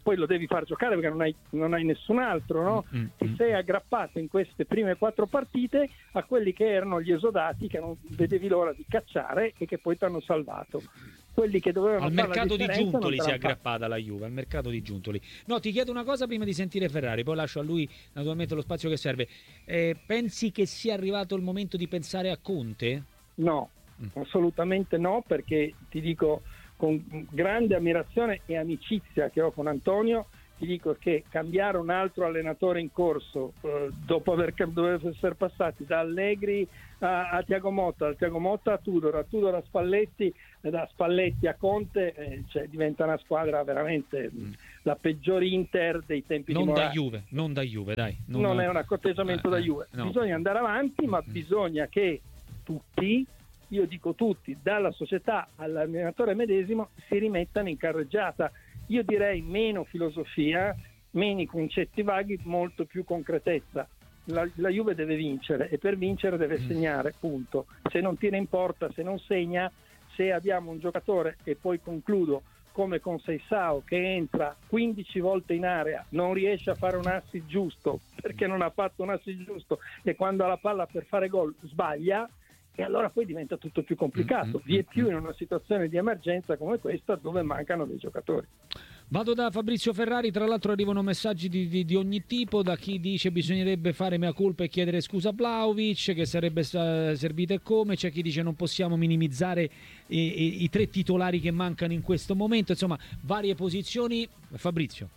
poi lo devi far giocare perché non hai nessun altro, no? Ti sei aggrappato in queste prime 4 partite a quelli che erano gli esodati che non vedevi l'ora di cacciare e che poi ti hanno salvato. Quelli che dovevano al fare mercato di Giuntoli si è aggrappata aggrappata la Juve, al mercato di Giuntoli. No, ti chiedo una cosa prima di sentire Ferrari, poi lascio a lui naturalmente lo spazio che serve. Pensi che sia arrivato il momento di pensare a Conte? No, assolutamente no, perché ti dico, con grande ammirazione e amicizia che ho con Antonio, ti dico che cambiare un altro allenatore in corso dopo dover essere passati da Allegri a Thiago Motta, da Thiago Motta a Tudor a Spalletti, da Spalletti a Conte, diventa una squadra veramente la peggior Inter dei tempi di Mourinho. Non da Juve, dai. Non è un accorteggiamento da Juve. No. Bisogna andare avanti, ma bisogna che tutti, io dico tutti, dalla società all'allenatore medesimo, si rimettano in carreggiata. Io direi meno filosofia, meno concetti vaghi, molto più concretezza. La Juve deve vincere e per vincere deve segnare, punto. Se non tira in porta, se non segna, se abbiamo un giocatore, e poi concludo, come con Seisao, che entra 15 volte in area, non riesce a fare un assist giusto perché non ha fatto un assist giusto e quando ha la palla per fare gol sbaglia, e allora poi diventa tutto più complicato, vie più in una situazione di emergenza come questa dove mancano dei giocatori. Vado da Fabrizio Ferrari, tra l'altro arrivano messaggi di ogni tipo, da chi dice bisognerebbe fare mea culpa e chiedere scusa a Vlahovic, che sarebbe servito e come, c'è chi dice non possiamo minimizzare i 3 titolari che mancano in questo momento, insomma varie posizioni. Fabrizio.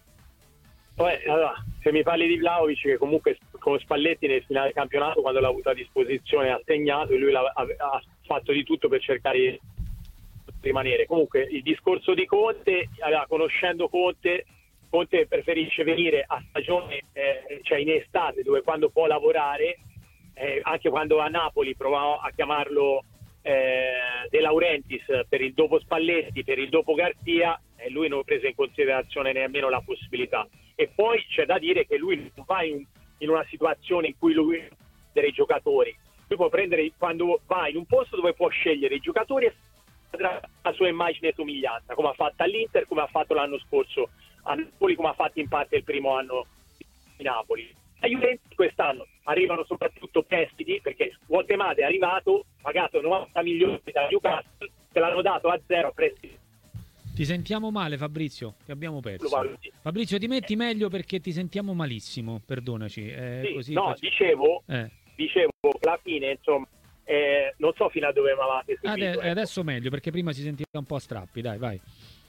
Allora, se mi parli di Vlahovic, che comunque con Spalletti nel finale del campionato, quando l'ha avuto a disposizione, ha segnato e lui ha fatto di tutto per cercare di rimanere. Comunque il discorso di Conte, conoscendo Conte preferisce venire a stagione, cioè in estate, dove quando può lavorare, anche quando a Napoli provava a chiamarlo De Laurentiis per il dopo Spalletti, per il dopo Garzia, lui non prese in considerazione nemmeno la possibilità. E poi c'è da dire che lui non va in una situazione in cui lui prende i giocatori, lui può prendere, quando va in un posto dove può scegliere i giocatori e la sua immagine e somiglianza, come ha fatto all'Inter, come ha fatto l'anno scorso a Napoli, come ha fatto in parte il primo anno di Napoli. A Juventus quest'anno arrivano soprattutto prestiti, perché Guatemala è arrivato, pagato 90 milioni da Newcastle, se l'hanno dato a 0 prestiti. Ti sentiamo male, Fabrizio, ti abbiamo perso. Fabrizio, ti metti meglio perché ti sentiamo malissimo, perdonaci. Sì, così no, dicevo, alla fine, insomma, non so fino a dove mi avete seguito. Adesso meglio, perché prima si sentiva un po' a strappi, dai, vai.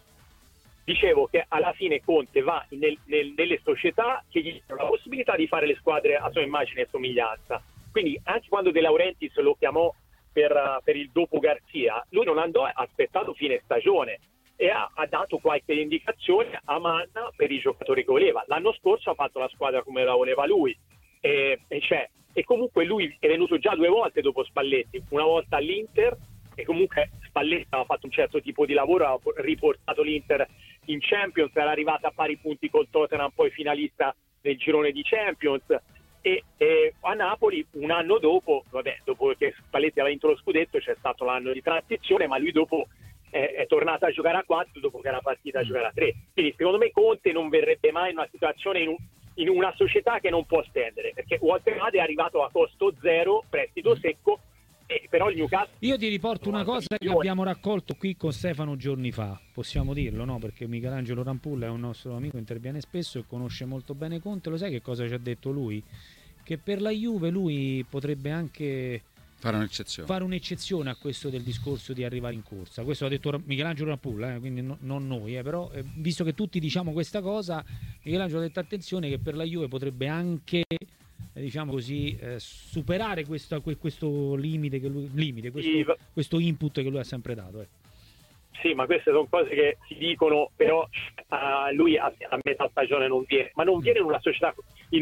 Dicevo che alla fine Conte va nelle società che gli danno la possibilità di fare le squadre a sua immagine e somiglianza. Quindi anche quando De Laurentiis lo chiamò per il dopo Garzia, lui non andò, ha aspettato fine stagione e ha dato qualche indicazione a manna per i giocatori che voleva. L'anno scorso ha fatto la squadra come la voleva lui e comunque lui è venuto già 2 volte dopo Spalletti, una volta all'Inter, e comunque Spalletti aveva fatto un certo tipo di lavoro, ha riportato l'Inter in Champions, era arrivata a pari punti col Tottenham, poi finalista del girone di Champions, e a Napoli un anno dopo, dopo che Spalletti aveva vinto lo scudetto, c'è stato l'anno di transizione, ma lui dopo è tornato a giocare a 4 dopo che era partita a giocare a 3. Quindi secondo me Conte non verrebbe mai in una situazione in una società che non può stendere, perché Walter Made è arrivato a costo 0, prestito secco, però il Newcastle... Io ti riporto una cosa che abbiamo raccolto qui con Stefano giorni fa, possiamo dirlo, no? Perché Michelangelo Rampulla è un nostro amico, interviene spesso e conosce molto bene Conte. Lo sai che cosa ci ha detto lui? Che per la Juve lui potrebbe anche fare un'eccezione a questo del discorso di arrivare in corsa. Questo ha detto Michelangelo Rampulla, quindi non noi, però visto che tutti diciamo questa cosa, Michelangelo ha detto attenzione che per la Juve potrebbe anche diciamo così superare questo limite che lui, questo input che lui ha sempre dato. Sì, ma queste sono cose che si dicono, però lui a metà stagione non viene, ma non viene in una società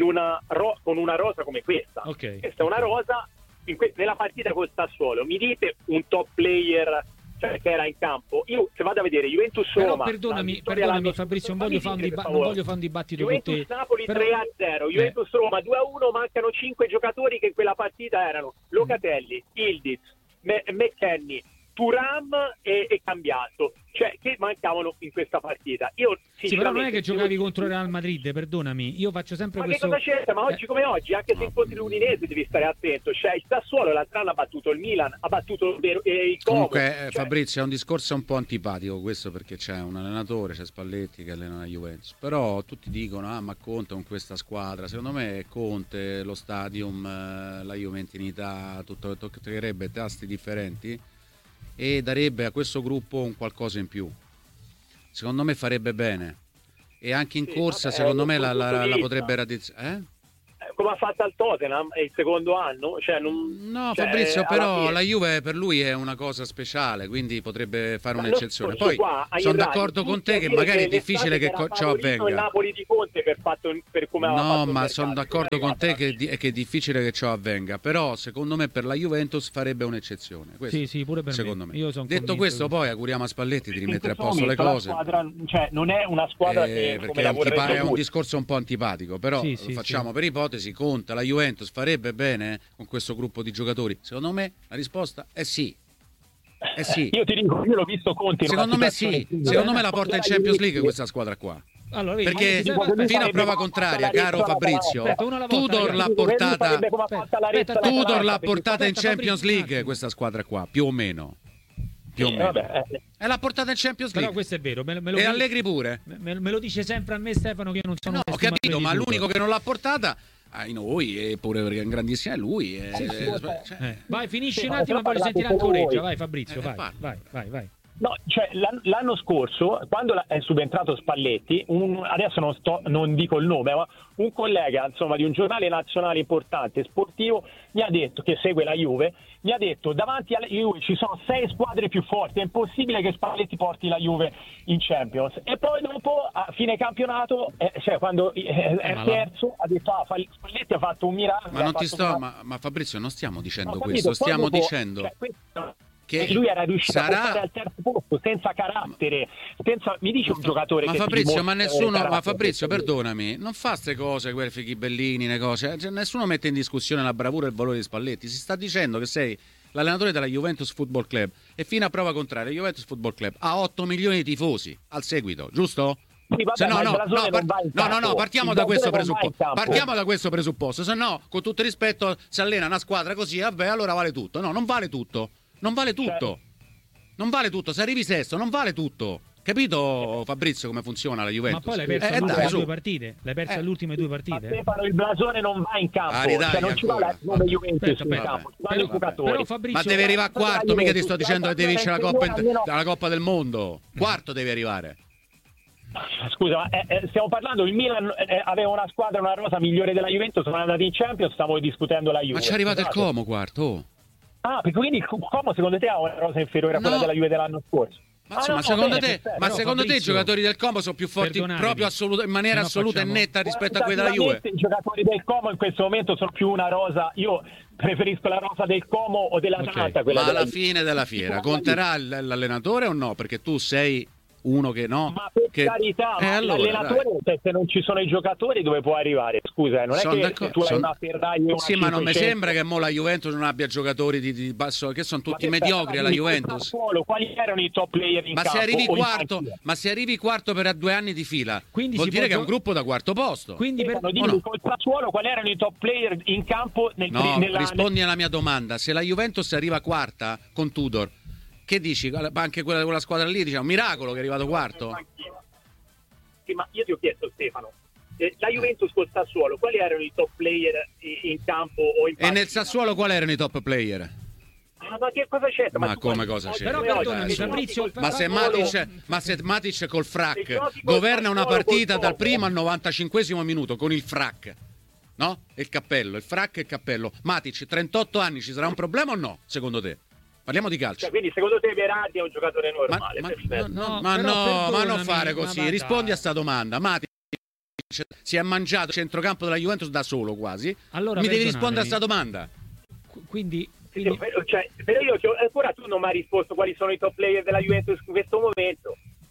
con una rosa come questa. Questa è una rosa nella partita col Sassuolo. Mi dite un top player, cioè, che era in campo? Io se vado a vedere Juventus-Roma, perdonami Fabrizio, non voglio fare un dibattito con te. Juventus-Napoli 3-0, Juventus-Roma 2-1, mancano 5 giocatori che in quella partita erano Locatelli, Ildiz, McKennie, Thuram e Cambiaso. cioè, che mancavano in questa partita. Io sì, però non è che giocavi contro il Real Madrid, perdonami, io faccio sempre questo. Ma che cosa c'è? Ma oggi come oggi, anche se incontri l'Udinese devi stare attento, cioè il Sassuolo l'altro anno ha battuto il Milan, ha battuto il Como. Comunque Fabrizio, è un discorso un po' antipatico questo, perché c'è un allenatore, c'è Spalletti che allena la Juventus, però tutti dicono ma Conte con questa squadra, secondo me Conte, lo stadium, la juventinità, tutto toccherebbe tasti differenti e darebbe a questo gruppo un qualcosa in più. Secondo me farebbe bene, e anche in corsa secondo me la potrebbe radizzare. Come ha fatto al Tottenham il secondo anno, cioè no, Fabrizio, però la Juve per lui è una cosa speciale, quindi potrebbe fare un'eccezione. Poi sono d'accordo con te che magari è difficile che ciò avvenga. Il Napoli di Conte per come no, ma sono d'accordo con te che è difficile che ciò avvenga, però secondo me per la Juventus farebbe un'eccezione. Questo, sì, pure per secondo me. Io sono detto questo, poi auguriamo a Spalletti di rimettere a posto le cose. Squadra, cioè, non è una squadra che perché è un discorso un po' antipatico, però lo facciamo per ipotesi. Conta la Juventus farebbe bene con questo gruppo di giocatori? Secondo me la risposta è sì. Io ti dico, io l'ho visto Conte. Secondo me sì. Secondo me la porta in Champions League questa squadra qua. Allora, perché fino a prova contraria, caro Fabrizio, Tudor l'ha portata in Champions League questa squadra qua, più o meno. E l'ha portata in Champions League. Però questo è vero. E Allegri pure. Me lo dice sempre a me Stefano, che io non sono ho capito, ma l'unico che non l'ha portata noi, eppure perché è un grandissimo è lui. Vai, finisci un attimo e poi sentire anche Oreggia. Vai Fabrizio, vai. No, cioè l'anno scorso, quando è subentrato Spalletti, adesso non dico il nome, ma un collega, insomma, di un giornale nazionale importante sportivo mi ha detto, che segue la Juve, mi ha detto davanti alla Juve ci sono 6 squadre più forti, è impossibile che Spalletti porti la Juve in Champions. E poi dopo, a fine campionato, cioè quando è terzo, ha detto Spalletti ha fatto un miracolo. Ma Fabrizio, non stiamo dicendo questo, stiamo dicendo che lui era riuscito a portare al terzo posto senza carattere, mi dice un giocatore ma che Fabrizio, ma Fabrizio, perdonami, non fa queste cose, quei fichibellini, le cose, cioè, nessuno mette in discussione la bravura e il valore di Spalletti, si sta dicendo che sei l'allenatore della Juventus Football Club e fino a prova contraria Juventus Football Club ha 8 milioni di tifosi al seguito, giusto? Sì, vabbè, partiamo da questo presupposto, se no, con tutto il rispetto, se allena una squadra così, vabbè, allora vale tutto. No, non vale tutto. Non vale tutto. Non vale tutto. Se arrivi sesto, non vale tutto. Capito, Fabrizio, come funziona la Juventus? Ma poi l'hai persa all'ultime 2 partite. L'hai persa all'ultime 2 partite. Ma Stefano, il blasone non va in campo. Non ci va come Juventus in campo. Però Fabrizio, ma devi arrivare a quarto. Mica ti sto dicendo che devi vincere la Coppa del Mondo. Quarto devi arrivare. Scusa, stiamo parlando, il Milan aveva una squadra, una rosa migliore della Juventus, sono andati in Champions, stavo discutendo la Juve. Ma c'è arrivato il Como quarto. Ah, perché quindi il Como secondo te ha una rosa inferiore a quella della Juve dell'anno scorso? Ma secondo te i giocatori del Como sono più forti proprio in maniera assoluta e netta rispetto a quelli della Juve? I giocatori del Como in questo momento sono più una rosa. Io preferisco la rosa del Como o dell'Atalanta. Ma alla fine della fiera conterà l'allenatore o no? Perché tu sei uno che no, ma per carità, l'allenatore, se non ci sono i giocatori dove può arrivare? Scusa, non è che tu hai una Ferrari e una sì, ma non mi sembra che mo la Juventus non abbia giocatori di basso, che sono tutti mediocri alla Juventus. Quali erano i top player in campo? Se arrivi quarto per 2 anni di fila, quindi vuol dire che è un gruppo da quarto posto. Quindi col Sassuolo quali erano i top player in campo rispondi alla mia domanda. Se la Juventus arriva quarta con Tudor, che dici? Anche quella squadra lì, diciamo, un miracolo che è arrivato quarto? Sì, ma io ti ho chiesto, Stefano, la Juventus col Sassuolo, quali erano i top player in campo o in e nel Sassuolo quali erano i top player? Ma che cosa c'è? Ma come cosa c'è? Però perdonami, Fabrizio, ma se Matic col frac governa una partita dal primo al 95esimo minuto con il frac, no? E il cappello, il frac e il cappello. Matic, 38 anni, ci sarà un problema o no, secondo te? Parliamo di calcio. Cioè, quindi secondo te Verratti è un giocatore normale? Ma non fare così. Rispondi a sta domanda. Matic si è mangiato il centrocampo della Juventus da solo quasi. Allora, mi devi rispondere a sta domanda. Quindi... Però io ancora tu non mi hai risposto quali sono i top player della Juventus in questo momento.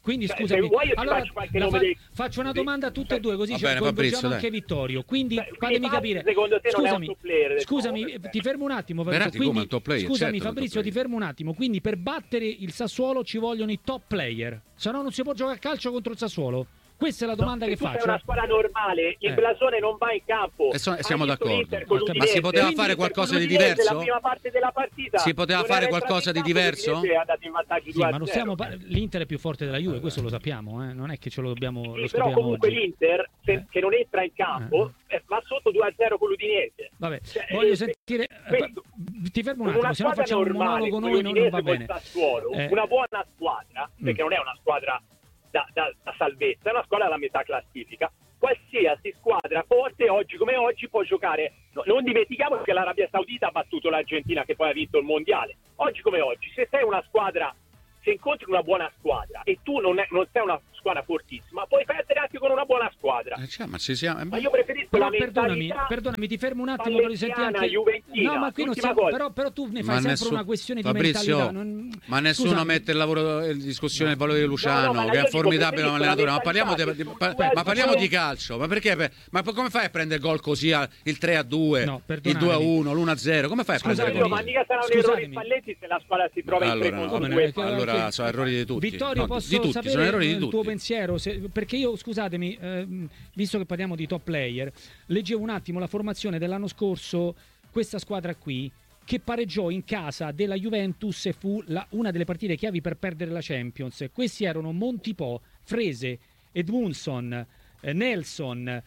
Quindi Cioè, scusami, se vuoi io ti allora faccio qualche nome dei... faccio una domanda a tutte e due, così Va ci bene, coinvolgiamo Fabrizio, anche dai. Vittorio. Quindi Beh, fatemi quindi capire. secondo te non è un top player del Scusami, nuovo, ti fermo un attimo, Fabrizio. Verratti come Quindi, un top player, scusami, certo, Fabrizio, un top ti fermo un attimo. Quindi per battere il Sassuolo ci vogliono i top player, se no non si può giocare a calcio contro il Sassuolo. Questa è la domanda che se tu faccio. sei una squadra normale, il blasone non va in campo. E siamo Hai visto d'accordo. l'Inter con Ma l'Udinese? si poteva Quindi fare per qualcosa di l'Udinese diverso? La prima parte della partita Si poteva non fare era qualcosa di entrato in campo, diverso? l'Udinese è andato in vantaggio Sì, ma non 2-0. stiamo l'Inter è più forte della Juve, questo lo sappiamo, non è che ce lo dobbiamo Sì, lo però scopriamo comunque oggi. l'Inter che non entra in campo va sotto 2-0 con l'Udinese. Vabbè, Cioè, voglio sentire questo- ti fermo un con attimo, una se no squadra facciamo un normale monologo come noi, non l'Udinese va col bene. Sassuolo, una buona squadra, perché non è una squadra da salvezza, è una squadra alla metà classifica. Qualsiasi squadra forte oggi come oggi può giocare. Non dimentichiamo che l'Arabia Saudita ha battuto l'Argentina, che poi ha vinto il mondiale. Oggi come oggi, se sei una squadra, se incontri una buona squadra e tu non sei una squadra fortissima, puoi perdere anche con una buona squadra. Ma ci siamo. Ma io preferisco Però la mentalità perdonami, ti fermo un attimo, voglio sentire anche juventina. No, ma qui non L'ultima siamo, cosa. però tu ne fai sempre una questione di Fabrizio, mentalità. ma nessuno Scusami. mette il lavoro in discussione del valore di Luciano, No, ma che io è un dico, formidabile preferisco allenatore. la Ma parliamo mentalità ma parliamo di calcio. Ma perché? Ma come fai a prendere gol così il 3-2, No, il perdonatemi. 2-1, l'1-0? Come fai a prendere Io, gol? ma mica sarà un errore Scusatemi. Spalletti se la squadra si trova in 3 contro 2. Allora sono errori di tutti. Vittorio, No, posso di tutti, sapere sono errori di il tutti. tuo pensiero? Perché io, scusatemi, visto che parliamo di top player, leggevo un attimo la formazione dell'anno scorso, questa squadra qui, che pareggiò in casa della Juventus e fu una delle partite chiavi per perdere la Champions. Questi erano Montipò, Frese, Edmundson, Nelson,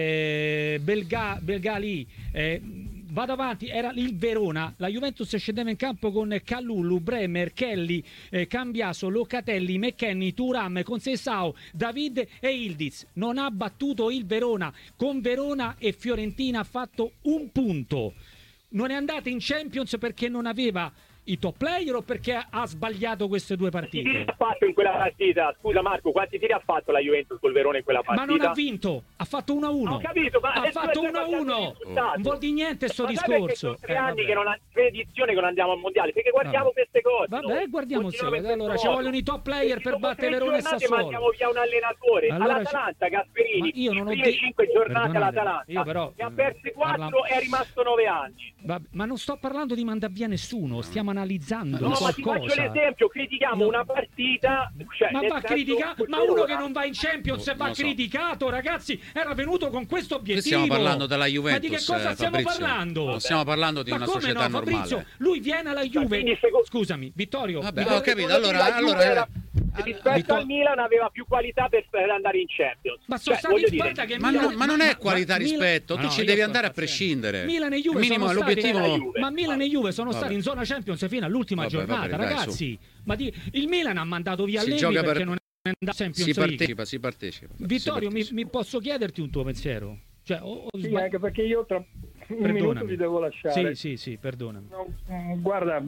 Belgali, vado avanti, era il Verona. La Juventus scendeva in campo con Kalulu, Bremer, Kelly, Cambiaso, Locatelli, McKennie, Thuram, Conceição, David e Ildiz. Non ha battuto il Verona. Con Verona e Fiorentina ha fatto un punto. Non è andata in Champions perché non aveva i top player o perché ha sbagliato queste due Quanti tiri partite? ha fatto in quella partita? Scusa Marco, quanti tiri ha fatto la Juventus col Verona in quella Ma partita? non ha vinto, ha fatto 1-1. Ho capito, ma ha fatto 1-1. Non vuol dire niente sto Ma sai perché discorso. sono 3 anni vabbè. che non ha 3 edizioni che non andiamo al mondiale, perché guardiamo queste cose. Vabbè, guardiamo Continuiamo insieme. in Allora, questo ci modo. vogliono i top player per battere Verona e giornate Sassuolo. mandiamo via un allenatore. Allora all'Atalanta, Gasperini, Ma io non ho le prime 5 giornate Perdonate, all'Atalanta, io però, ne ha perse 4 e è rimasto 9 anni. Ma non sto parlando di mandare via nessuno, stiamo analizzando No, ma ti faccio qualcosa. l'esempio, critichiamo una partita, cioè, Ma nel va senso, criticato, ma Verona- uno che non va in Champions va non lo so. criticato, ragazzi, era venuto con questo obiettivo. Stiamo parlando della Juventus. Ma di che cosa stiamo Fabrizio. parlando? Non stiamo parlando di Ma una come società no, normale. Fabrizio, lui viene alla Juve. quindi Scusami, Vittorio. Vabbè, Vittorio- ho capito. La Juve Allora rispetto al Milan aveva più qualità per andare in Champions. Ma sono Cioè, stati voglio in dire, sparta che Ma, Milan- ma non è qualità Milan- rispetto, Ma tu no, ci io devi sto andare a impazzendo. prescindere. Milan e Juve Il minimo sono stati l'obiettivo. ma Milan e Juve sono Vabbè. stati in zona Champions fino all'ultima Vabbè, giornata, vabbè, dai, ragazzi. Ma il Milan ha mandato via Si Levi gioca perché per- non è andato in Si Champions League. si partecipa. Vittorio, mi posso chiederti un tuo pensiero? Cioè, Sì, anche perché io tra un Perdonami. minuto vi devo lasciare. Sì, perdonami. Guarda,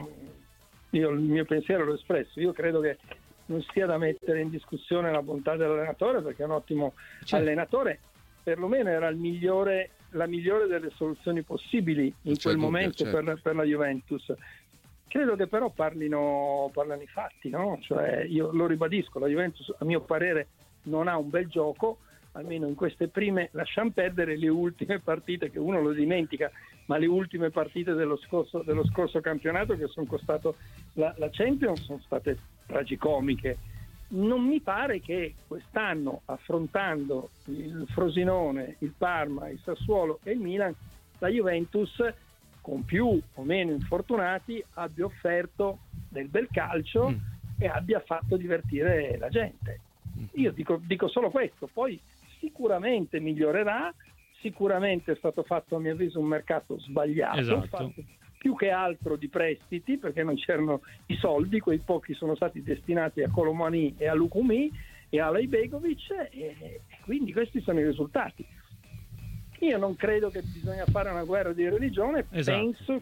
io il mio pensiero l'ho espresso. Io credo che non sia da mettere in discussione la bontà dell'allenatore, perché è un ottimo allenatore. Perlomeno era la migliore delle soluzioni possibili in quel momento per la Juventus. Credo che però parlano i fatti, no? Cioè, io lo ribadisco, la Juventus a mio parere non ha un bel gioco, almeno in queste prime. Lasciamo perdere le ultime partite, che uno lo dimentica, ma le ultime partite dello scorso campionato, che sono costato la Champions, sono state tragicomiche. Non mi pare che quest'anno, affrontando il Frosinone, il Parma, il Sassuolo e il Milan, la Juventus, con più o meno infortunati, abbia offerto del bel calcio e abbia fatto divertire la gente. Io dico solo questo. Poi sicuramente migliorerà, sicuramente è stato fatto a mio avviso un mercato sbagliato, Esatto. fatto più che altro di prestiti, perché non c'erano i soldi, quei pochi sono stati destinati a Colomani e a Lukumi e a Lejbegovic, e quindi questi sono i risultati. Io non credo che bisogna fare una guerra di religione. Esatto,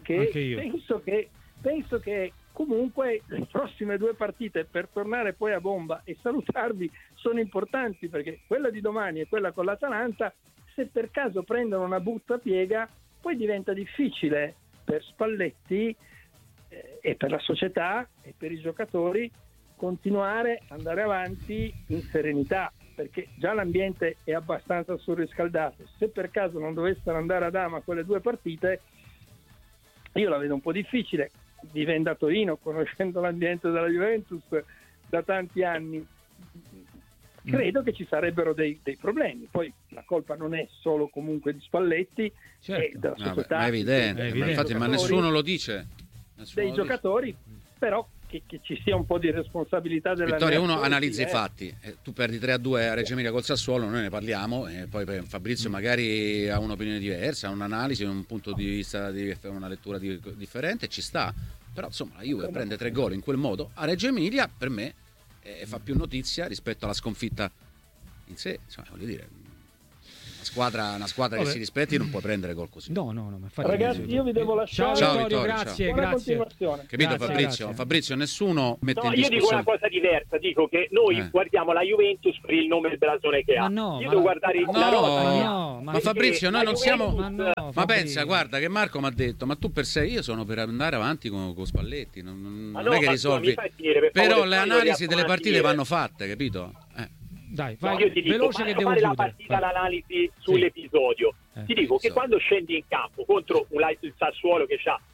Penso che comunque le prossime 2 partite, per tornare poi a bomba e salutarvi, sono importanti, perché quella di domani e quella con l'Atalanta, se per caso prendono una buttapiega, poi diventa difficile per Spalletti e per la società e per i giocatori continuare ad andare avanti in serenità, perché già l'ambiente è abbastanza surriscaldato. Se per caso non dovessero andare ad ama quelle 2 partite, io la vedo un po' difficile. Vivendo a Torino, conoscendo l'ambiente della Juventus da tanti anni, credo che ci sarebbero dei problemi. Poi la colpa non è solo comunque di Spalletti, è della società, ma è evidente, ma infatti, ma nessuno lo dice. Dei giocatori, però che ci sia un po' di responsabilità della Vittorio. Uno analizza i fatti, tu perdi 3-2 a Reggio Emilia col Sassuolo, noi ne parliamo, e poi Fabrizio magari ha un'opinione diversa, ha un'analisi, un punto di vista, una lettura differente, ci sta, però insomma la Juve prende 3 gol in quel modo a Reggio Emilia, per me fa più notizia rispetto alla sconfitta in sé, insomma, voglio dire, una squadra che si rispetti non può prendere gol così. No, ma infatti, ragazzi, io vi devo lasciare. Ciao Vittorio, grazie. Capito, grazie, Fabrizio? Fabrizio, nessuno mette in discussione. Io dico una cosa diversa, dico che noi guardiamo la Juventus per il nome e il blasone che ha. Io devo guardare la rosa. Ma Fabrizio, noi non siamo. Ma pensa, guarda che Marco mi ha detto, ma tu per sé, io sono per andare avanti con Spalletti, non è che risolvi. Però le analisi delle partite vanno fatte, capito? Dai, vai, io ti dico, veloce che devo fare chiudere. La partita, l'analisi sull'episodio. Ti dico che quando scendi in campo contro il Sassuolo che ha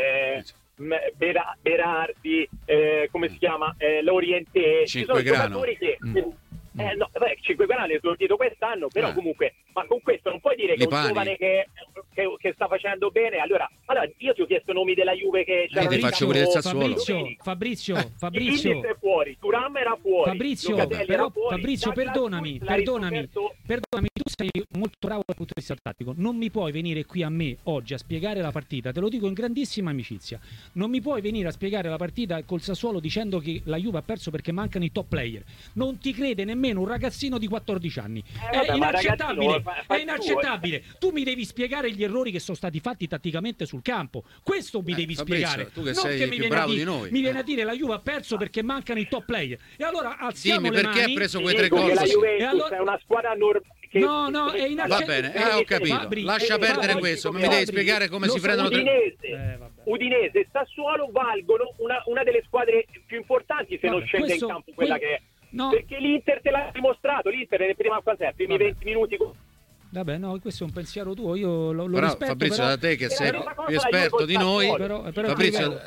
Berardi, come si chiama, Lorientè, ci sono giocatori che 5 grani è esordito quest'anno, però comunque, ma con questo non puoi dire che un giovane che sta facendo bene. Allora io ti ho chiesto nomi della Juve che c'erano. Ti faccio pure il Sassuolo. Fabrizio è fuori, Thuram era fuori, Fabrizio, perdonami, tu sei molto bravo dal punto di vista tattico, non mi puoi venire qui a me oggi a spiegare la partita, te lo dico in grandissima amicizia, non mi puoi venire a spiegare la partita col Sassuolo dicendo che la Juve ha perso perché mancano i top player, non ti crede nemmeno un ragazzino di 14 anni, è inaccettabile, tu mi devi spiegare gli errori che sono stati fatti tatticamente sul campo, questo mi devi spiegare, tu che non sei che più bravo di noi. Mi viene a dire la Juve ha perso perché mancano i top player, e allora alziamo le perché mani. ha preso quei 3 gol? La Juventus è una squadra normale. No, è inaccettabile. Va bene, ho capito. Lascia perdere questo, mi devi spiegare come si prendono Udinese e Sassuolo valgono una delle squadre più importanti se non scende in campo quella che è. Perché l'Inter te l'ha dimostrato, l'Inter nelle primi 20 minuti. Vabbè, no, questo è un pensiero tuo, io lo però, rispetto. Fabrizio, però, da te che sei più esperto di noi, Fabrizio,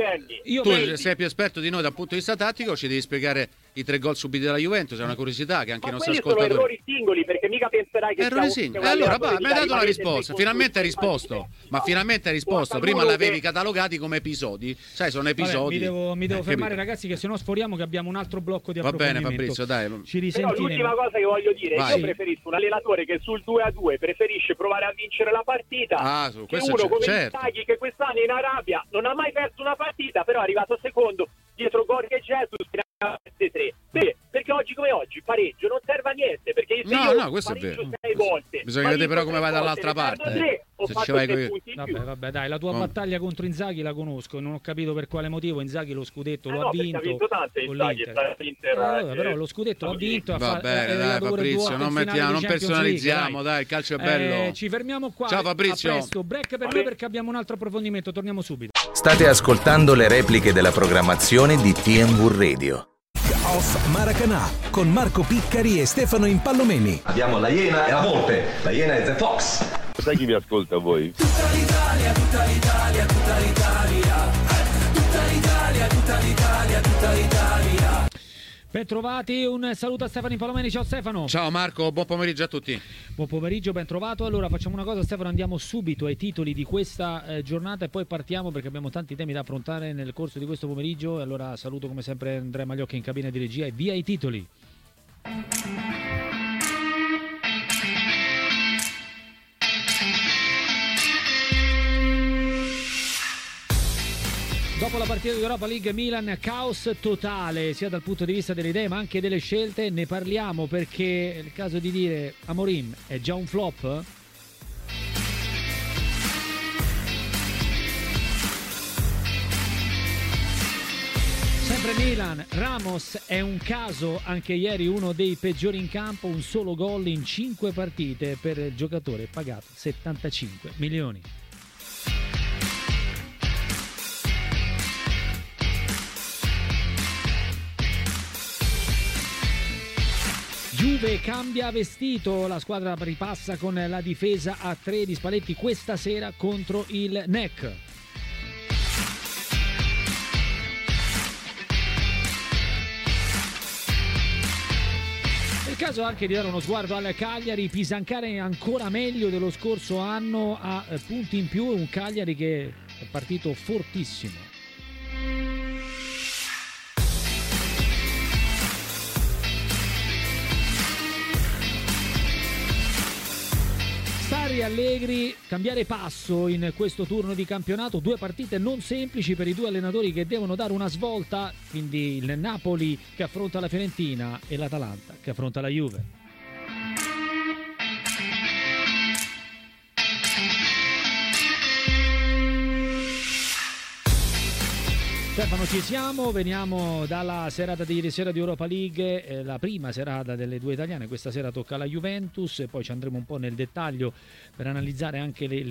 tu sei più esperto di noi dal punto di vista tattico, ci devi spiegare i 3 gol subiti dalla Juventus, è una curiosità che anche i nostri ascoltatori. Sono errori singoli, perché mica penserai che errori singoli. Allora, mi hai dato una risposta, finalmente hai risposto. Ma finalmente hai risposto, prima l'avevi catalogati come episodi. Sai, sono episodi. Vabbè, mi devo fermare, ragazzi, che se no sforiamo che abbiamo un altro blocco di approfondimento. Va bene, Fabrizio, dai. Ci risentiremo. Però l'ultima cosa che voglio dire, io preferisco un allenatore che sul 2-2 preferisce provare a vincere la partita che uno come Inzaghi che quest'anno in Arabia non ha mai perso una partita, però è arrivato secondo dietro Gorghi e Jesus fino a 3. Perché oggi come oggi pareggio non serve a niente, perché no, questo è vero. 6 volte, bisogna vedere però come vai dall'altra parte. Vabbè, dai, la tua battaglia contro Inzaghi la conosco, non ho capito per quale motivo Inzaghi lo scudetto lo ha vinto. Ha vinto tante Inzaghi, però lo scudetto l'ha vinto. Vabbè, dai Fabrizio, non personalizziamo, dai, il calcio è bello. Ci fermiamo qua. Ciao Fabrizio. A presto, break per noi perché abbiamo un altro approfondimento, torniamo subito. State ascoltando le repliche della programmazione di TNV Radio. Off Maracanã con Marco Piccari e Stefano Impallomeni. Abbiamo la Iena e la Volpe. La Iena è The Fox. Sai chi vi ascolta voi? Tutta l'Italia, tutta l'Italia, tutta l'Italia. Tutta l'Italia, tutta l'Italia, tutta l'Italia. Ben trovati, un saluto a Stefano Impallomeni. Ciao Stefano. Ciao Marco, buon pomeriggio a tutti. Buon pomeriggio, ben trovato. Allora facciamo una cosa, Stefano, andiamo subito ai titoli di questa giornata e poi partiamo perché abbiamo tanti temi da affrontare nel corso di questo pomeriggio. Allora saluto come sempre Andrea Magliocchi in cabina di regia e via i titoli. Dopo la partita di Europa League Milan, caos totale sia dal punto di vista delle idee ma anche delle scelte. Ne parliamo perché è il caso di dire Amorim è già un flop? Sempre Milan, Ramos è un caso, anche ieri uno dei peggiori in campo, un solo gol in 5 partite per il giocatore pagato 75 milioni. Juve cambia vestito, la squadra ripassa con la difesa a 3 di Spalletti questa sera contro il NEC. È il caso anche di dare uno sguardo al Cagliari. Pisancare è ancora meglio dello scorso anno, a punti in più, un Cagliari che è partito fortissimo. Sarri, Allegri, cambiare passo in questo turno di campionato, 2 partite non semplici per i 2 allenatori che devono dare una svolta, quindi il Napoli che affronta la Fiorentina e l'Atalanta che affronta la Juve. Stefano, ci siamo, veniamo dalla serata di ieri sera di Europa League, la prima serata delle 2 italiane, questa sera tocca alla Juventus e poi ci andremo un po' nel dettaglio per analizzare anche le